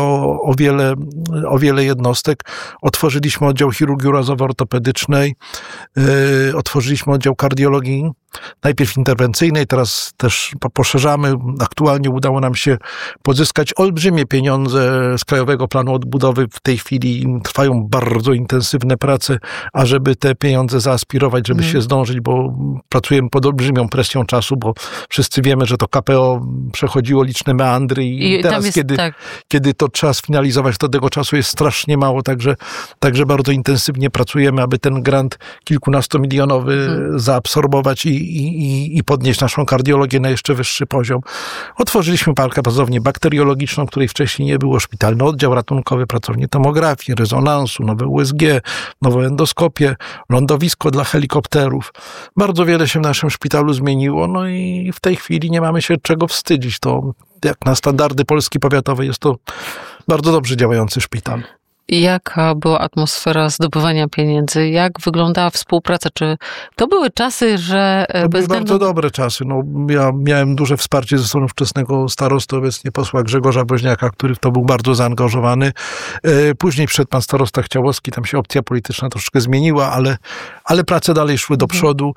Speaker 11: o wiele jednostek. Otworzyliśmy oddział chirurgii urazowo-ortopedycznej, otworzyliśmy oddział kardiologii, najpierw interwencyjnej, teraz też poszerzamy. Aktualnie udało nam się pozyskać olbrzymie pieniądze z Krajowego Planu Odbudowy. W tej chwili trwają bardzo intensywne prace, ażeby te pieniądze zaaspirować, żeby się zdążyć, bo pracujemy pod olbrzymią presją czasu, bo wszyscy wiemy, że to KPO przechodziło liczne meandry i teraz, kiedy to trzeba sfinalizować, to tego czasu jest strasznie mało, także bardzo intensywnie pracujemy, aby ten grant kilkunastomilionowy zaabsorbować i podnieść naszą kardiologię na jeszcze wyższy poziom. Otworzyliśmy bazownię bakteriologiczną, której wcześniej nie było, szpitalny oddział ratunkowy, pracownię tomografii, rezonansu, nowe USG, nowe endoskopie, lądowisko dla helikopterów. Bardzo wiele się w naszym szpitalu zmieniło, no i w tej chwili nie mamy się czego wstydzić. To jak na standardy Polski powiatowej jest to bardzo dobrze działający szpital.
Speaker 10: Jaka była atmosfera zdobywania pieniędzy? Jak wyglądała współpraca? Czy to były czasy, że...
Speaker 11: To były bardzo dobre czasy. No, ja miałem duże wsparcie ze strony ówczesnego starosty, obecnie posła Grzegorza Woźniaka, który w to był bardzo zaangażowany. Później przyszedł pan starosta Chciałowski, tam się opcja polityczna troszkę zmieniła, ale prace dalej szły do przodu.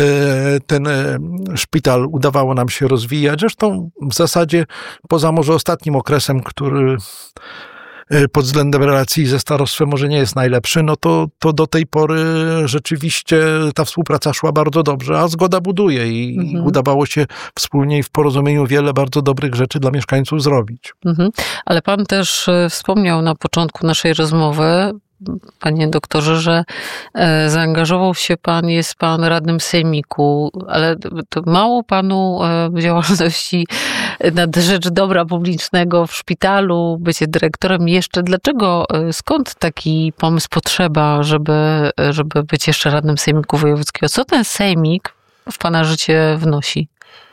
Speaker 11: Ten szpital udawało nam się rozwijać. Zresztą w zasadzie poza może ostatnim okresem, który pod względem relacji ze starostwem może nie jest najlepszy, no to do tej pory rzeczywiście ta współpraca szła bardzo dobrze, a zgoda buduje i udawało się wspólnie i w porozumieniu wiele bardzo dobrych rzeczy dla mieszkańców zrobić.
Speaker 10: Ale pan też wspomniał na początku naszej rozmowy, panie doktorze, że zaangażował się pan, jest pan radnym sejmiku, ale to mało panu działalności na rzecz dobra publicznego w szpitalu, bycie dyrektorem jeszcze. Dlaczego, skąd taki pomysł, potrzeba, żeby być jeszcze radnym sejmiku wojewódzkiego? Co ten sejmik w pana życie wnosi?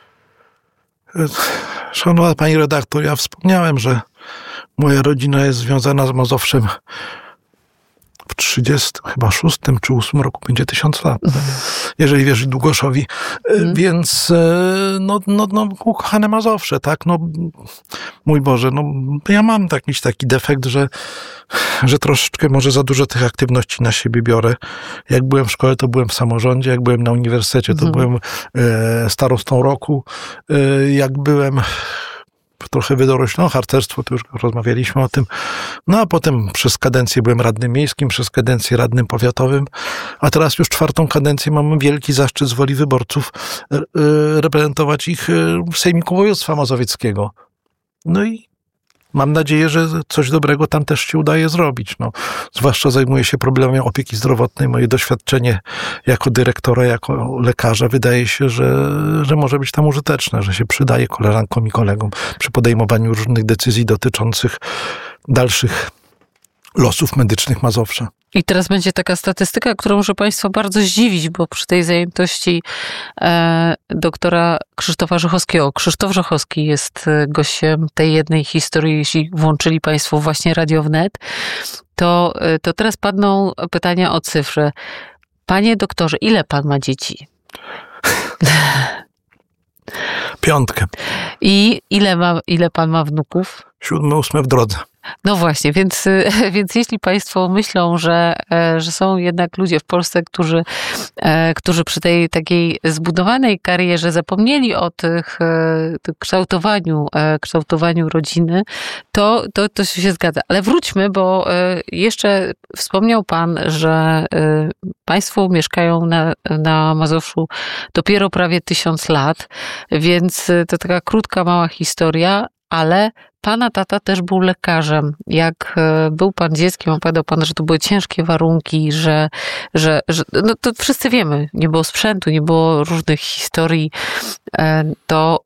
Speaker 11: Szanowna pani redaktor, ja wspomniałem, że moja rodzina jest związana z Mazowszem w 36 czy 8 roku będzie 1000 lat, jeżeli wierzyć Długoszowi. Więc ukochane Mazowsze, tak? No, mój Boże, no ja mam jakiś taki defekt, że troszeczkę może za dużo tych aktywności na siebie biorę. Jak byłem w szkole, to byłem w samorządzie, jak byłem na uniwersytecie, to byłem starostą roku, jak byłem trochę wydoroślą, harcerstwo, to już rozmawialiśmy o tym. No a potem przez kadencję byłem radnym miejskim, przez kadencję radnym powiatowym, a teraz już 4. kadencję mam wielki zaszczyt z woli wyborców reprezentować ich w Sejmiku Województwa Mazowieckiego. No i mam nadzieję, że coś dobrego tam też się udaje zrobić. No, zwłaszcza zajmuję się problemem opieki zdrowotnej. Moje doświadczenie jako dyrektora, jako lekarza wydaje się, że może być tam użyteczne, że się przydaje koleżankom i kolegom przy podejmowaniu różnych decyzji dotyczących dalszych losów medycznych Mazowsza.
Speaker 10: I teraz będzie taka statystyka, którą może państwa bardzo zdziwić, bo przy tej zajętości doktora Krzysztofa Żochowskiego. Krzysztof Żochowski jest gościem tej jednej historii, jeśli włączyli państwo właśnie Radio Wnet, to teraz padną pytania o cyfrę. Panie doktorze, ile pan ma dzieci?
Speaker 11: 5.
Speaker 10: I ile pan ma wnuków?
Speaker 11: 7, 8 w drodze.
Speaker 10: No właśnie, więc jeśli państwo myślą, że są jednak ludzie w Polsce, którzy przy tej takiej zbudowanej karierze zapomnieli o kształtowaniu rodziny, to się zgadza. Ale wróćmy, bo jeszcze wspomniał pan, że państwo mieszkają na Mazowszu dopiero prawie 1000 lat, więc to taka krótka, mała historia, ale pana tata też był lekarzem. Jak był pan dzieckiem, opowiadał pan, że to były ciężkie warunki, że no to wszyscy wiemy, nie było sprzętu, nie było różnych historii, to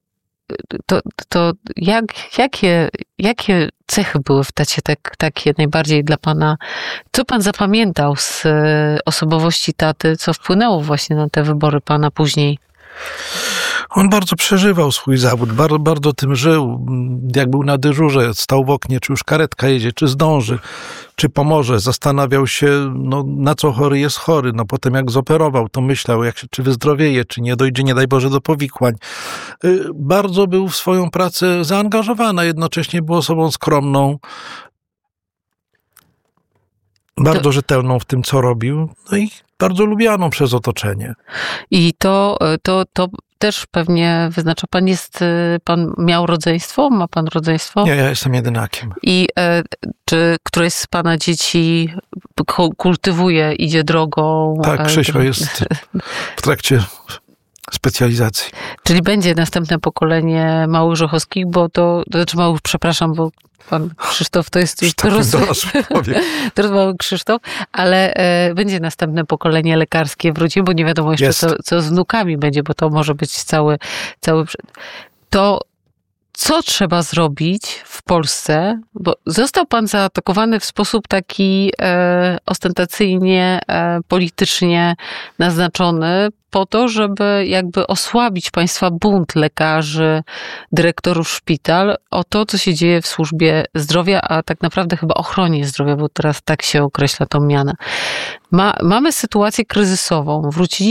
Speaker 10: jakie cechy były w tacie takie najbardziej dla pana? Co pan zapamiętał z osobowości taty, co wpłynęło właśnie na te wybory pana później?
Speaker 11: On bardzo przeżywał swój zawód, bardzo tym żył. Jak był na dyżurze, stał w oknie, czy już karetka jedzie, czy zdąży, czy pomoże. Zastanawiał się, na co chory jest chory. Potem jak zoperował, to myślał, czy wyzdrowieje, czy nie dojdzie, nie daj Boże, do powikłań. Bardzo był w swoją pracę zaangażowany, jednocześnie był osobą skromną, bardzo rzetelną w tym, co robił, i bardzo lubianą przez otoczenie.
Speaker 10: I to też pewnie wyznacza pan, pan miał rodzeństwo? Ma pan rodzeństwo?
Speaker 11: Nie, ja jestem jedynakiem.
Speaker 10: I czy któreś z pana dzieci kultywuje, idzie drogą?
Speaker 11: Tak, Krzysio jest w trakcie specjalizacji.
Speaker 10: Czyli będzie następne pokolenie małych Żochowskich, bo to znaczy bo pan Krzysztof to jest już
Speaker 11: dorosły człowiek.
Speaker 10: Mały Krzysztof, ale będzie następne pokolenie lekarskie w rodzinie, bo nie wiadomo jeszcze co z wnukami będzie, bo to może być cały. To co trzeba zrobić w Polsce, bo został pan zaatakowany w sposób taki ostentacyjnie, politycznie naznaczony po to, żeby jakby osłabić państwa bunt lekarzy, dyrektorów szpital o to, co się dzieje w służbie zdrowia, a tak naprawdę chyba ochronie zdrowia, bo teraz tak się określa tą mianę. Mamy sytuację kryzysową.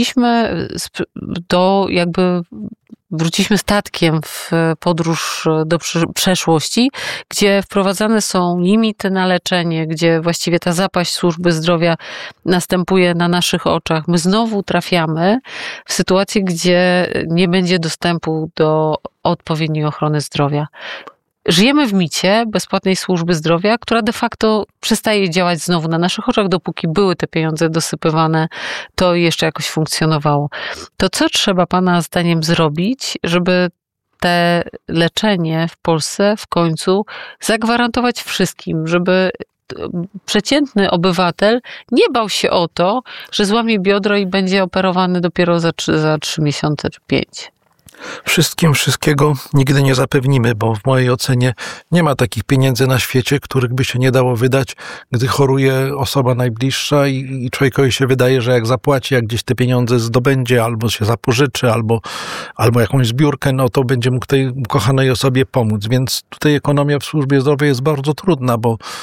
Speaker 10: Wróciliśmy statkiem w podróż do przeszłości, gdzie wprowadzane są limity na leczenie, gdzie właściwie ta zapaść służby zdrowia następuje na naszych oczach. My znowu trafiamy w sytuację, gdzie nie będzie dostępu do odpowiedniej ochrony zdrowia. Żyjemy w micie bezpłatnej służby zdrowia, która de facto przestaje działać znowu na naszych oczach, dopóki były te pieniądze dosypywane, to jeszcze jakoś funkcjonowało. To co trzeba pana zdaniem zrobić, żeby te leczenie w Polsce w końcu zagwarantować wszystkim, żeby przeciętny obywatel nie bał się o to, że złamie biodro i będzie operowany dopiero za 3 miesiące czy 5?
Speaker 11: Wszystkiego nigdy nie zapewnimy, bo w mojej ocenie nie ma takich pieniędzy na świecie, których by się nie dało wydać, gdy choruje osoba najbliższa i człowiekowi się wydaje, że jak zapłaci, jak gdzieś te pieniądze zdobędzie, albo się zapożyczy, albo jakąś zbiórkę, to będzie mógł tej kochanej osobie pomóc. Więc tutaj ekonomia w służbie zdrowia jest bardzo trudna,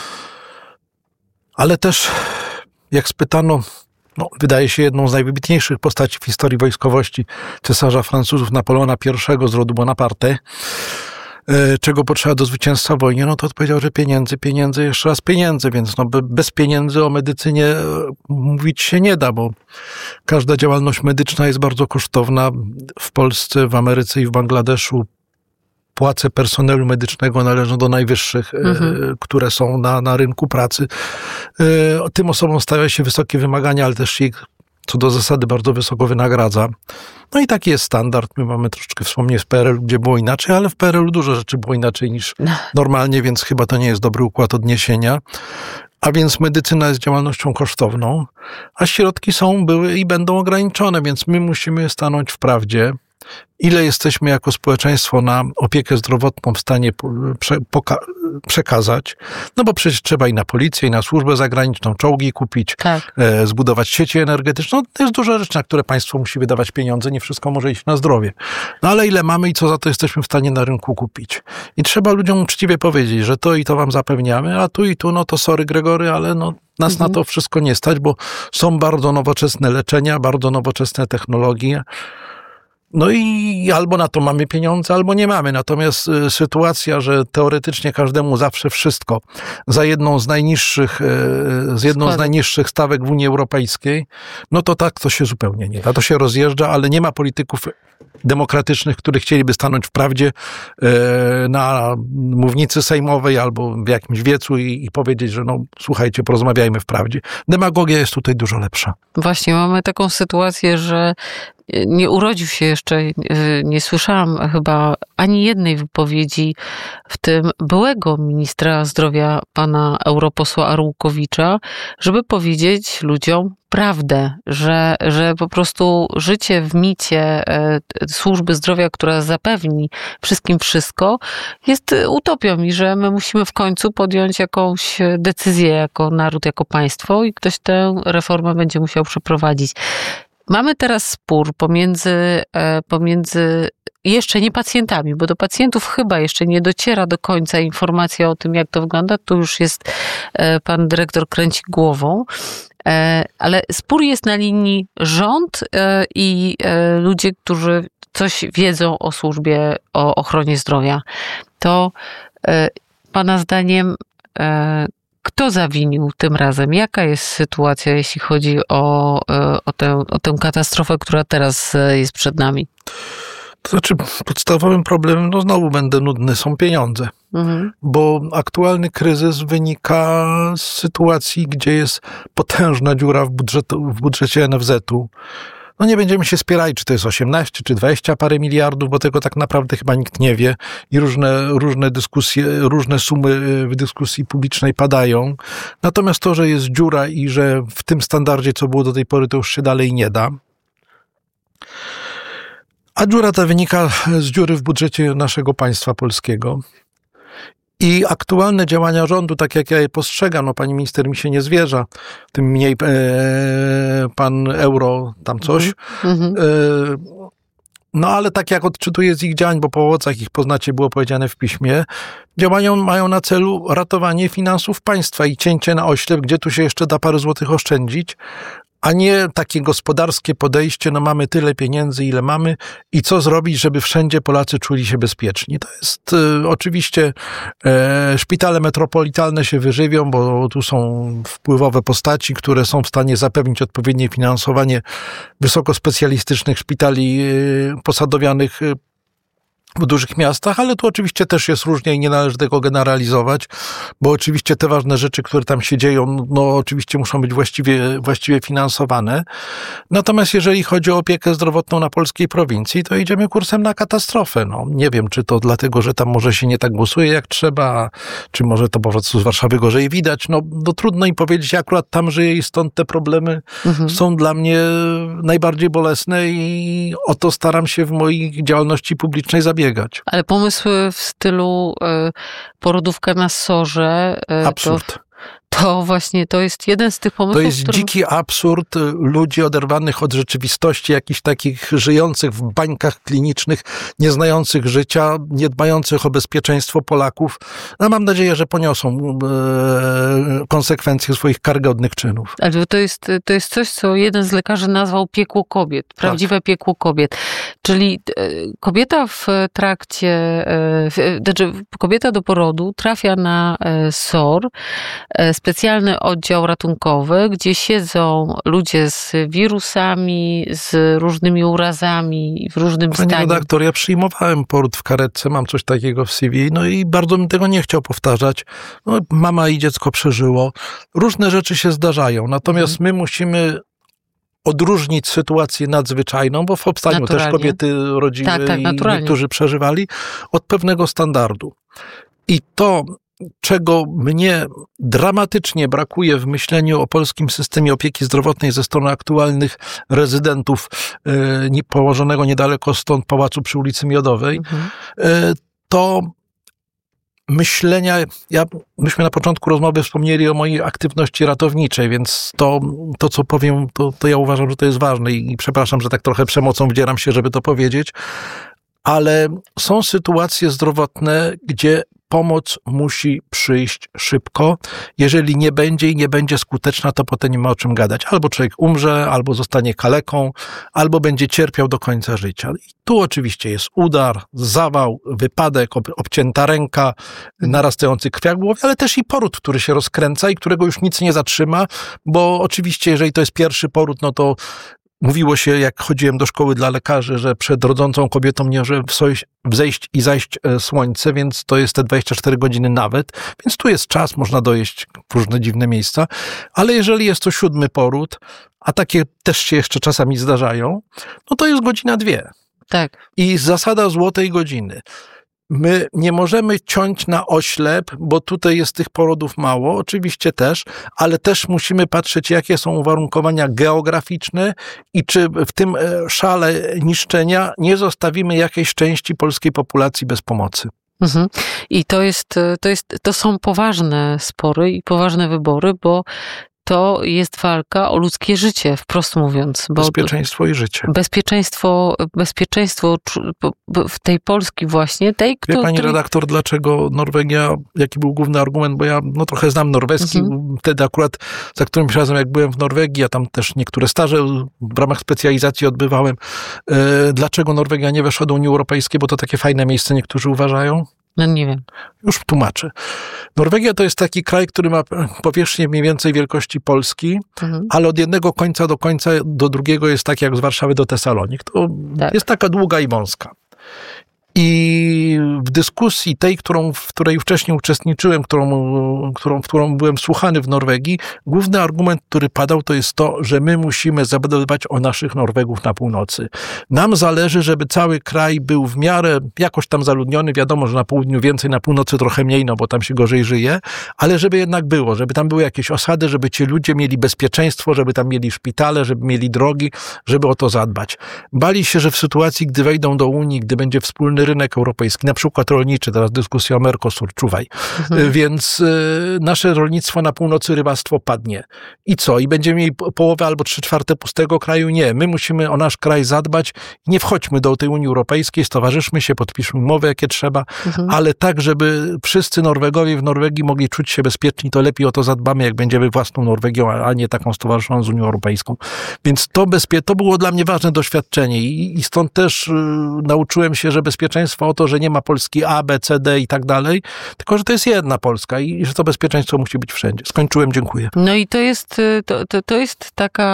Speaker 11: ale też jak spytano, wydaje się jedną z najwybitniejszych postaci w historii wojskowości cesarza Francuzów Napoleona I z rodu Bonaparte, czego potrzeba do zwycięstwa w wojnie, to odpowiedział, że pieniędzy, jeszcze raz pieniędzy, więc bez pieniędzy o medycynie mówić się nie da, bo każda działalność medyczna jest bardzo kosztowna. W Polsce, w Ameryce i w Bangladeszu płace personelu medycznego należą do najwyższych, które są na rynku pracy. Tym osobom stawia się wysokie wymagania, ale też ich co do zasady bardzo wysoko wynagradza. I taki jest standard. My mamy troszeczkę wspomnieć z PRL, gdzie było inaczej, ale w PRL dużo rzeczy było inaczej niż normalnie, więc chyba to nie jest dobry układ odniesienia. A więc medycyna jest działalnością kosztowną, a środki były i będą ograniczone, więc my musimy stanąć w prawdzie, ile jesteśmy jako społeczeństwo na opiekę zdrowotną w stanie przekazać, bo przecież trzeba i na policję, i na służbę zagraniczną czołgi kupić, zbudować sieci energetyczne. To jest dużo rzeczy, na które państwo musi wydawać pieniądze, nie wszystko może iść na zdrowie. Ale ile mamy i co za to jesteśmy w stanie na rynku kupić. I trzeba ludziom uczciwie powiedzieć, że to i to wam zapewniamy, a tu i tu, to sorry Gregory, ale nas na to wszystko nie stać, bo są bardzo nowoczesne leczenia, bardzo nowoczesne technologie, No i albo na to mamy pieniądze, albo nie mamy. Natomiast sytuacja, że teoretycznie każdemu zawsze wszystko za jedną z najniższych stawek w Unii Europejskiej, no to tak to się zupełnie nie da. To się rozjeżdża, ale nie ma polityków demokratycznych, którzy chcieliby stanąć w prawdzie na mównicy sejmowej albo w jakimś wiecu i powiedzieć, że no słuchajcie, porozmawiajmy w prawdzie. Demagogia jest tutaj dużo lepsza.
Speaker 10: Właśnie, mamy taką sytuację, że nie urodził się jeszcze, nie słyszałam chyba ani jednej wypowiedzi, w tym byłego ministra zdrowia, pana europosła Arłukowicza, żeby powiedzieć ludziom prawdę, że po prostu życie w micie służby zdrowia, która zapewni wszystkim wszystko, jest utopią i że my musimy w końcu podjąć jakąś decyzję jako naród, jako państwo i ktoś tę reformę będzie musiał przeprowadzić. Mamy teraz spór pomiędzy jeszcze nie pacjentami, bo do pacjentów chyba jeszcze nie dociera do końca informacja o tym, jak to wygląda. Tu już jest pan dyrektor kręci głową, ale spór jest na linii rząd i ludzie, którzy coś wiedzą o służbie, o ochronie zdrowia. To pana zdaniem kto zawinił tym razem? Jaka jest sytuacja, jeśli chodzi o tę katastrofę, która teraz jest przed nami?
Speaker 11: To znaczy, podstawowym problemem, no znowu będę nudny, są pieniądze. Bo aktualny kryzys wynika z sytuacji, gdzie jest potężna dziura w budżecie NFZ-u. No nie będziemy się spierali, czy to jest 18, czy 20 parę miliardów, bo tego tak naprawdę chyba nikt nie wie i różne dyskusje, różne sumy w dyskusji publicznej padają. Natomiast to, że jest dziura i że w tym standardzie, co było do tej pory, to już się dalej nie da. A dziura ta wynika z dziury w budżecie naszego państwa polskiego. I aktualne działania rządu, tak jak ja je postrzegam, no pani minister mi się nie zwierza, tym mniej pan Euro tam coś. No ale tak jak odczytuję z ich działań, bo po owocach ich poznacie, było powiedziane w piśmie, działania mają na celu ratowanie finansów państwa i cięcie na oślep, gdzie tu się jeszcze da parę złotych oszczędzić, a nie takie gospodarskie podejście, no mamy tyle pieniędzy, ile mamy i co zrobić, żeby wszędzie Polacy czuli się bezpieczni. To jest oczywiście szpitale metropolitalne się wyżywią, bo tu są wpływowe postaci, które są w stanie zapewnić odpowiednie finansowanie wysokospecjalistycznych szpitali posadowianych w dużych miastach, ale tu oczywiście też jest różnie i nie należy tego generalizować, bo oczywiście te ważne rzeczy, które tam się dzieją, no oczywiście muszą być właściwie finansowane. Natomiast jeżeli chodzi o opiekę zdrowotną na polskiej prowincji, to idziemy kursem na katastrofę. No, nie wiem, czy to dlatego, że tam może się nie tak głosuje jak trzeba, czy może to po prostu z Warszawy gorzej widać. No trudno im powiedzieć, ja akurat tam żyję i stąd te problemy są dla mnie najbardziej bolesne i o to staram się w mojej działalności publicznej zabiegać.
Speaker 10: Ale pomysły w stylu porodówka na SOR-ze...
Speaker 11: Absurd.
Speaker 10: To właśnie, to jest jeden z tych pomysłów,
Speaker 11: to jest dziki absurd ludzi oderwanych od rzeczywistości, jakichś takich żyjących w bańkach klinicznych, nie znających życia, nie dbających o bezpieczeństwo Polaków. No, mam nadzieję, że poniosą konsekwencje swoich karygodnych czynów. Ale
Speaker 10: to jest coś, co jeden z lekarzy nazwał piekło kobiet, prawdziwe piekło kobiet. Czyli kobieta w trakcie, kobieta do porodu trafia na SOR, specjalny oddział ratunkowy, gdzie siedzą ludzie z wirusami, z różnymi urazami, w różnym stanie.
Speaker 11: Pani redaktor, ja przyjmowałem poród w karetce, mam coś takiego w CV, no i bardzo bym tego nie chciał powtarzać. No, mama i dziecko przeżyło. Różne rzeczy się zdarzają, natomiast my musimy odróżnić sytuację nadzwyczajną, bo w powstaniu też kobiety rodziły i niektórzy przeżywali, od pewnego standardu. I to, czego mnie dramatycznie brakuje w myśleniu o polskim systemie opieki zdrowotnej ze strony aktualnych rezydentów położonego niedaleko stąd pałacu przy ulicy Miodowej, to myślenia, myśmy na początku rozmowy wspomnieli o mojej aktywności ratowniczej, więc to co powiem, to ja uważam, że to jest ważne i przepraszam, że tak trochę przemocą wdzieram się, żeby to powiedzieć, ale są sytuacje zdrowotne, gdzie pomoc musi przyjść szybko. Jeżeli nie będzie i nie będzie skuteczna, to potem nie ma o czym gadać. Albo człowiek umrze, albo zostanie kaleką, albo będzie cierpiał do końca życia. I tu oczywiście jest udar, zawał, wypadek, obcięta ręka, narastający krwiak w głowie, ale też i poród, który się rozkręca i którego już nic nie zatrzyma, bo oczywiście, jeżeli to jest pierwszy poród, no to mówiło się, jak chodziłem do szkoły dla lekarzy, że przed rodzącą kobietą nie może wzejść i zajść słońce, więc to jest te 24 godziny nawet, więc tu jest czas, można dojeść w różne dziwne miejsca, ale jeżeli jest to 7. poród, a takie też się jeszcze czasami zdarzają, no to jest godzina 2.
Speaker 10: Tak.
Speaker 11: I zasada złotej godziny. My nie możemy ciąć na oślep, bo tutaj jest tych porodów mało, oczywiście też, ale też musimy patrzeć, jakie są uwarunkowania geograficzne i czy w tym szale niszczenia nie zostawimy jakiejś części polskiej populacji bez pomocy.
Speaker 10: Mhm. I to są poważne spory i poważne wybory, bo to jest walka o ludzkie życie, wprost mówiąc. Bo
Speaker 11: bezpieczeństwo i życie.
Speaker 10: Bezpieczeństwo w tej Polski właśnie.
Speaker 11: Wie pani redaktor, dlaczego Norwegia, jaki był główny argument, bo ja trochę znam norweski, wtedy akurat za którymś razem jak byłem w Norwegii, ja tam też niektóre staże w ramach specjalizacji odbywałem. Dlaczego Norwegia nie weszła do Unii Europejskiej, bo to takie fajne miejsce niektórzy uważają?
Speaker 10: No nie wiem.
Speaker 11: Już tłumaczę. Norwegia to jest taki kraj, który ma powierzchnię mniej więcej wielkości Polski, ale od jednego końca do drugiego jest tak jak z Warszawy do Tesalonik. To jest taka długa i wąska. I w dyskusji tej, w której wcześniej uczestniczyłem, w którą byłem słuchany w Norwegii, główny argument, który padał, to jest to, że my musimy zadbać o naszych Norwegów na północy. Nam zależy, żeby cały kraj był w miarę jakoś tam zaludniony. Wiadomo, że na południu więcej, na północy trochę mniej, no bo tam się gorzej żyje, ale żeby jednak było, żeby tam były jakieś osady, żeby ci ludzie mieli bezpieczeństwo, żeby tam mieli szpitale, żeby mieli drogi, żeby o to zadbać. Bali się, że w sytuacji, gdy wejdą do Unii, gdy będzie wspólny rynek europejski, na przykład rolniczy, teraz dyskusja o Mercosur, czuwaj. Więc nasze rolnictwo na północy, rybactwo padnie. I co? I będziemy mieli połowę albo 3/4 pustego kraju? Nie. My musimy o nasz kraj zadbać. Nie wchodźmy do tej Unii Europejskiej, stowarzyszmy się, podpiszmy umowy, jakie trzeba, ale tak, żeby wszyscy Norwegowie w Norwegii mogli czuć się bezpieczni, to lepiej o to zadbamy, jak będziemy własną Norwegią, a nie taką stowarzyszoną z Unią Europejską. Więc to było dla mnie ważne doświadczenie i stąd też nauczyłem się, że bezpieczeństwo o to, że nie ma Polski A, B, C, D i tak dalej, tylko że to jest jedna Polska i że to bezpieczeństwo musi być wszędzie. Skończyłem, dziękuję.
Speaker 10: No i to jest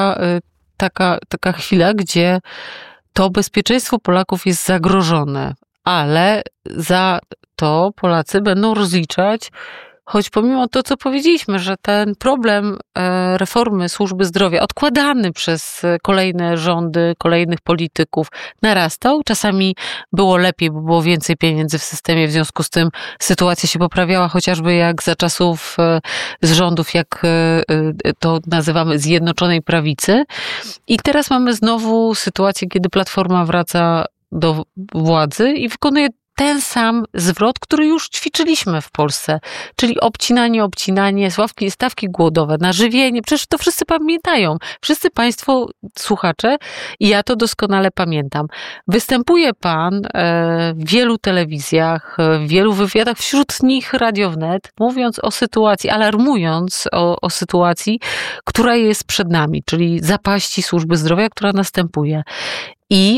Speaker 10: taka chwila, gdzie to bezpieczeństwo Polaków jest zagrożone, ale za to Polacy będą rozliczać, choć pomimo to, co powiedzieliśmy, że ten problem reformy służby zdrowia odkładany przez kolejne rządy, kolejnych polityków narastał. Czasami było lepiej, bo było więcej pieniędzy w systemie, w związku z tym sytuacja się poprawiała, chociażby jak za czasów z rządów, jak to nazywamy, Zjednoczonej Prawicy. I teraz mamy znowu sytuację, kiedy Platforma wraca do władzy i wykonuje ten sam zwrot, który już ćwiczyliśmy w Polsce, czyli obcinanie, stawki głodowe, na żywienie. Przecież to wszyscy pamiętają. Wszyscy państwo, słuchacze, i ja to doskonale pamiętam. Występuje pan w wielu telewizjach, w wielu wywiadach, wśród nich Radio Wnet, mówiąc o sytuacji, alarmując o sytuacji, która jest przed nami, czyli zapaści służby zdrowia, która następuje. I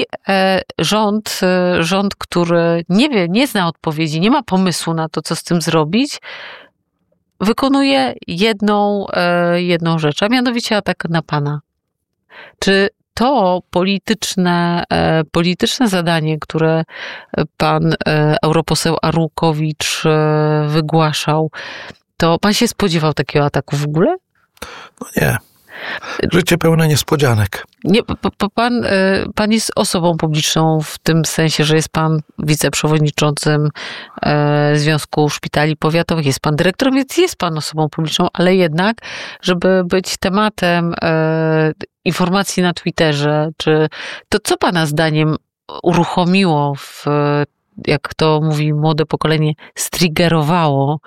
Speaker 10: rząd, który nie zna odpowiedzi, nie ma pomysłu na to, co z tym zrobić, wykonuje jedną rzecz, a mianowicie atak na pana. Czy to polityczne zadanie, które pan europoseł Arłukowicz wygłaszał, to pan się spodziewał takiego ataku w ogóle?
Speaker 11: No nie. Życie pełne niespodzianek.
Speaker 10: Nie, pan jest osobą publiczną w tym sensie, że jest pan wiceprzewodniczącym Związku Szpitali Powiatowych, jest pan dyrektorem, więc jest pan osobą publiczną, ale jednak, żeby być tematem informacji na Twitterze, to co pana zdaniem uruchomiło jak to mówi młode pokolenie, striggerowało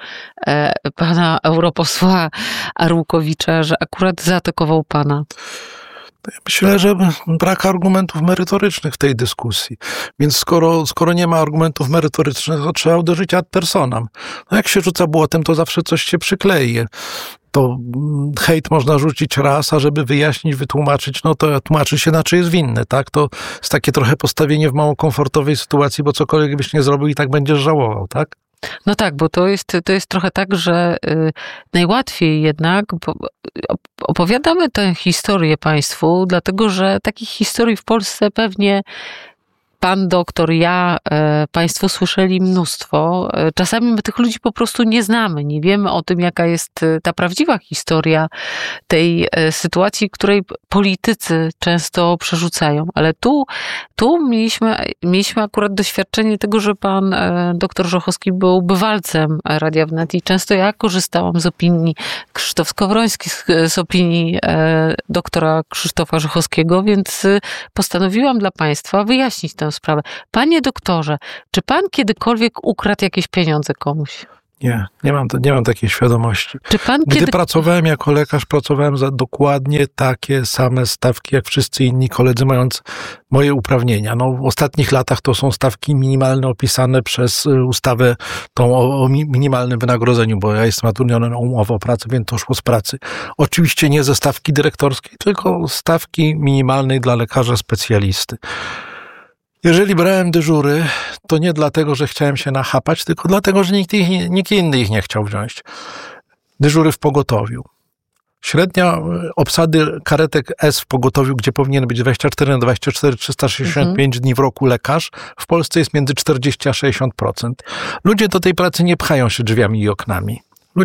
Speaker 10: pana europosła Arłukowicza, że akurat zaatakował pana?
Speaker 11: Ja myślę, że brak argumentów merytorycznych w tej dyskusji. Więc skoro nie ma argumentów merytorycznych, to trzeba uderzyć ad personam. No jak się rzuca błotem, to zawsze coś się przyklei. To hejt można rzucić raz, a żeby wyjaśnić, wytłumaczyć, no to tłumaczy się, na czy jest winny, tak? To jest takie trochę postawienie w mało komfortowej sytuacji, bo cokolwiek byś nie zrobił i tak będziesz żałował, tak?
Speaker 10: No tak, bo to jest trochę tak, że najłatwiej jednak opowiadamy tę historię państwu, dlatego że takich historii w Polsce pewnie pan doktor, państwo słyszeli mnóstwo. Czasami my tych ludzi po prostu nie znamy, nie wiemy o tym, jaka jest ta prawdziwa historia tej sytuacji, której politycy często przerzucają. Ale tu mieliśmy akurat doświadczenie tego, że pan doktor Żochowski był bywalcem Radia Wnet i często ja korzystałam z opinii, Krzysztof Skowroński z opinii doktora Krzysztofa Żochowskiego, więc postanowiłam dla państwa wyjaśnić tę sprawę. Panie doktorze, czy pan kiedykolwiek ukradł jakieś pieniądze komuś?
Speaker 11: Nie mam takiej świadomości.
Speaker 10: Czy pan
Speaker 11: Gdy pracowałem jako lekarz, pracowałem za dokładnie takie same stawki, jak wszyscy inni koledzy, mając moje uprawnienia. No, w ostatnich latach to są stawki minimalne opisane przez ustawę tą o minimalnym wynagrodzeniu, bo ja jestem zatrudniony na umowę o pracę, więc to szło z pracy. Oczywiście nie ze stawki dyrektorskiej, tylko stawki minimalnej dla lekarza specjalisty. Jeżeli brałem dyżury, to nie dlatego, że chciałem się nachapać, tylko dlatego, że nikt inny ich nie chciał wziąć. Dyżury w pogotowiu. Średnia obsady karetek S w pogotowiu, gdzie powinien być 24 na 24, 365 dni w roku lekarz, w Polsce jest między 40 a 60%. Ludzie do tej pracy nie pchają się drzwiami i oknami.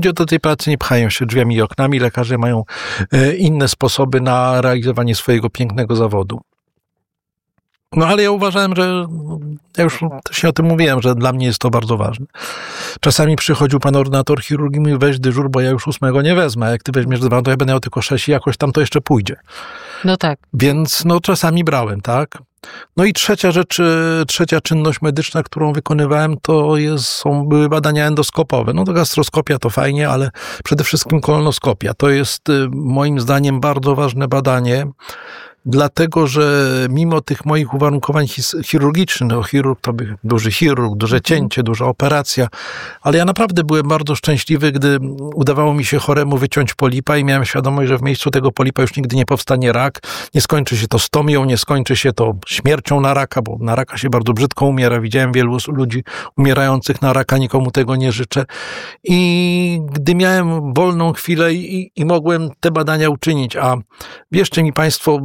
Speaker 11: Lekarze mają inne sposoby na realizowanie swojego pięknego zawodu. No ale ja uważałem, że, ja już też o tym mówiłem, że dla mnie jest to bardzo ważne. Czasami przychodził pan ordynator chirurgii i mówi, weź dyżur, bo ja już 8 nie wezmę, a jak ty weźmiesz 2, to ja będę miał tylko 6 i jakoś tam to jeszcze pójdzie.
Speaker 10: No tak.
Speaker 11: Więc czasami brałem, tak? No i trzecia czynność medyczna, którą wykonywałem, były badania endoskopowe. No to gastroskopia to fajnie, ale przede wszystkim kolonoskopia. To jest moim zdaniem bardzo ważne badanie, dlatego, że mimo tych moich uwarunkowań chirurgicznych, chirurg to był duży chirurg, duże cięcie, duża operacja, ale ja naprawdę byłem bardzo szczęśliwy, gdy udawało mi się choremu wyciąć polipa i miałem świadomość, że w miejscu tego polipa już nigdy nie powstanie rak, nie skończy się to stomią, nie skończy się to śmiercią na raka, bo na raka się bardzo brzydko umiera. Widziałem wielu ludzi umierających na raka, nikomu tego nie życzę. I gdy miałem wolną chwilę i mogłem te badania uczynić, a wierzcie mi państwo,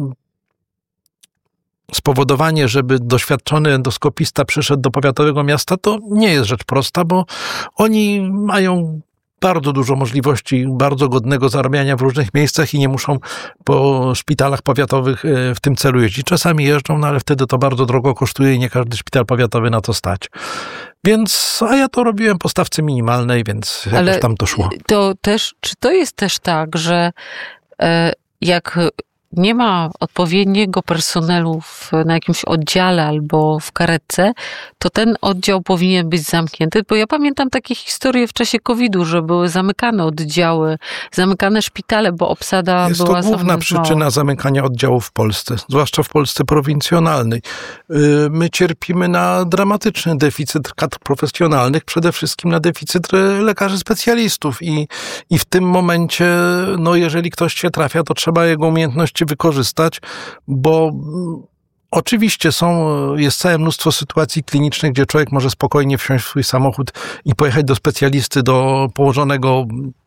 Speaker 11: spowodowanie, żeby doświadczony endoskopista przyszedł do powiatowego miasta, to nie jest rzecz prosta, bo oni mają bardzo dużo możliwości bardzo godnego zarabiania w różnych miejscach i nie muszą po szpitalach powiatowych w tym celu jeździć. Czasami jeżdżą, no ale wtedy to bardzo drogo kosztuje i nie każdy szpital powiatowy na to stać. Więc, a ja to robiłem po stawce minimalnej, więc jakoś tam to szło.
Speaker 10: Czy to jest też tak, że jak nie ma odpowiedniego personelu na jakimś oddziale albo w karetce, to ten oddział powinien być zamknięty, bo ja pamiętam takie historie w czasie COVID-u, że były zamykane oddziały, zamykane szpitale, bo obsada
Speaker 11: jest
Speaker 10: była...
Speaker 11: Jest to główna przyczyna zamykania oddziałów w Polsce, zwłaszcza w Polsce prowincjonalnej. My cierpimy na dramatyczny deficyt kadr profesjonalnych, przede wszystkim na deficyt lekarzy specjalistów i w tym momencie, jeżeli ktoś się trafia, to trzeba jego umiejętności wykorzystać, bo oczywiście jest całe mnóstwo sytuacji klinicznych, gdzie człowiek może spokojnie wsiąść w swój samochód i pojechać do specjalisty, do położonego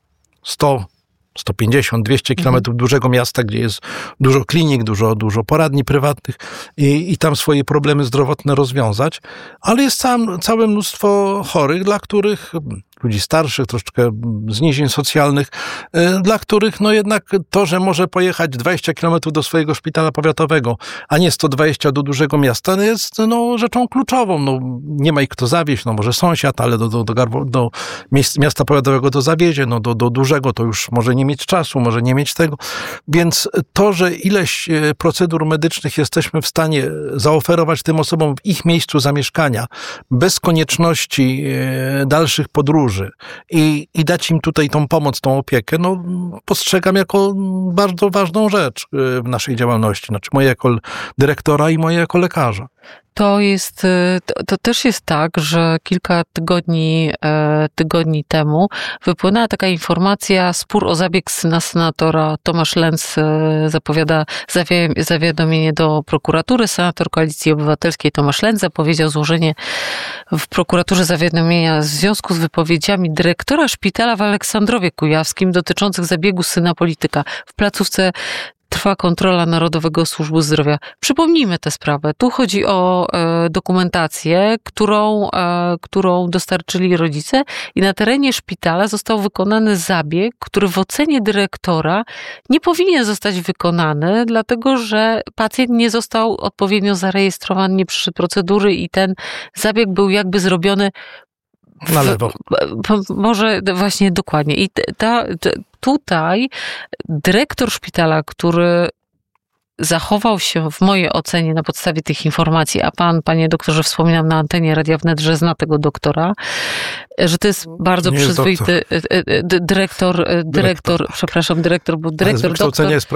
Speaker 11: 150, 200 kilometrów dużego miasta, gdzie jest dużo klinik, dużo poradni prywatnych i tam swoje problemy zdrowotne rozwiązać, ale jest całe mnóstwo chorych, dla których, ludzi starszych, troszeczkę z nizin socjalnych, dla których jednak to, że może pojechać 20 kilometrów do swojego szpitala powiatowego, a nie 120 do dużego miasta, jest rzeczą kluczową. Nie ma ich kto zawieźć, może sąsiad, ale do miasta powiatowego to zawiezie, do dużego to już może nie mieć czasu, może nie mieć tego. Więc to, że ileś procedur medycznych jesteśmy w stanie zaoferować tym osobom w ich miejscu zamieszkania, bez konieczności dalszych podróży, chorzy i dać im tutaj tą pomoc, tą opiekę, no postrzegam jako bardzo ważną rzecz w naszej działalności. Znaczy moje jako dyrektora i moje jako lekarza.
Speaker 10: To też jest tak, że kilka tygodni temu wypłynęła taka informacja, spór o zabieg syna senatora. Tomasz Lenz zapowiada zawiadomienie do prokuratury. Senator Koalicji Obywatelskiej Tomasz Lenz zapowiedział złożenie w prokuraturze zawiadomienia w związku z wypowiedziami dyrektora szpitala w Aleksandrowie Kujawskim dotyczących zabiegu syna polityka. W placówce trwa kontrola Narodowego Służby Zdrowia. Przypomnijmy tę sprawę. Tu chodzi o dokumentację, którą dostarczyli rodzice i na terenie szpitala został wykonany zabieg, który w ocenie dyrektora nie powinien zostać wykonany, dlatego że pacjent nie został odpowiednio zarejestrowany, nie przyszedł procedury i ten zabieg był jakby zrobiony
Speaker 11: na lewo.
Speaker 10: Może właśnie dokładnie. I tutaj dyrektor szpitala, który zachował się w mojej ocenie na podstawie tych informacji, a pan, panie doktorze, wspominam na antenie Radia Wnet, że zna tego doktora, że to jest bardzo przyzwoity dyrektor, bo dyrektor, doktor.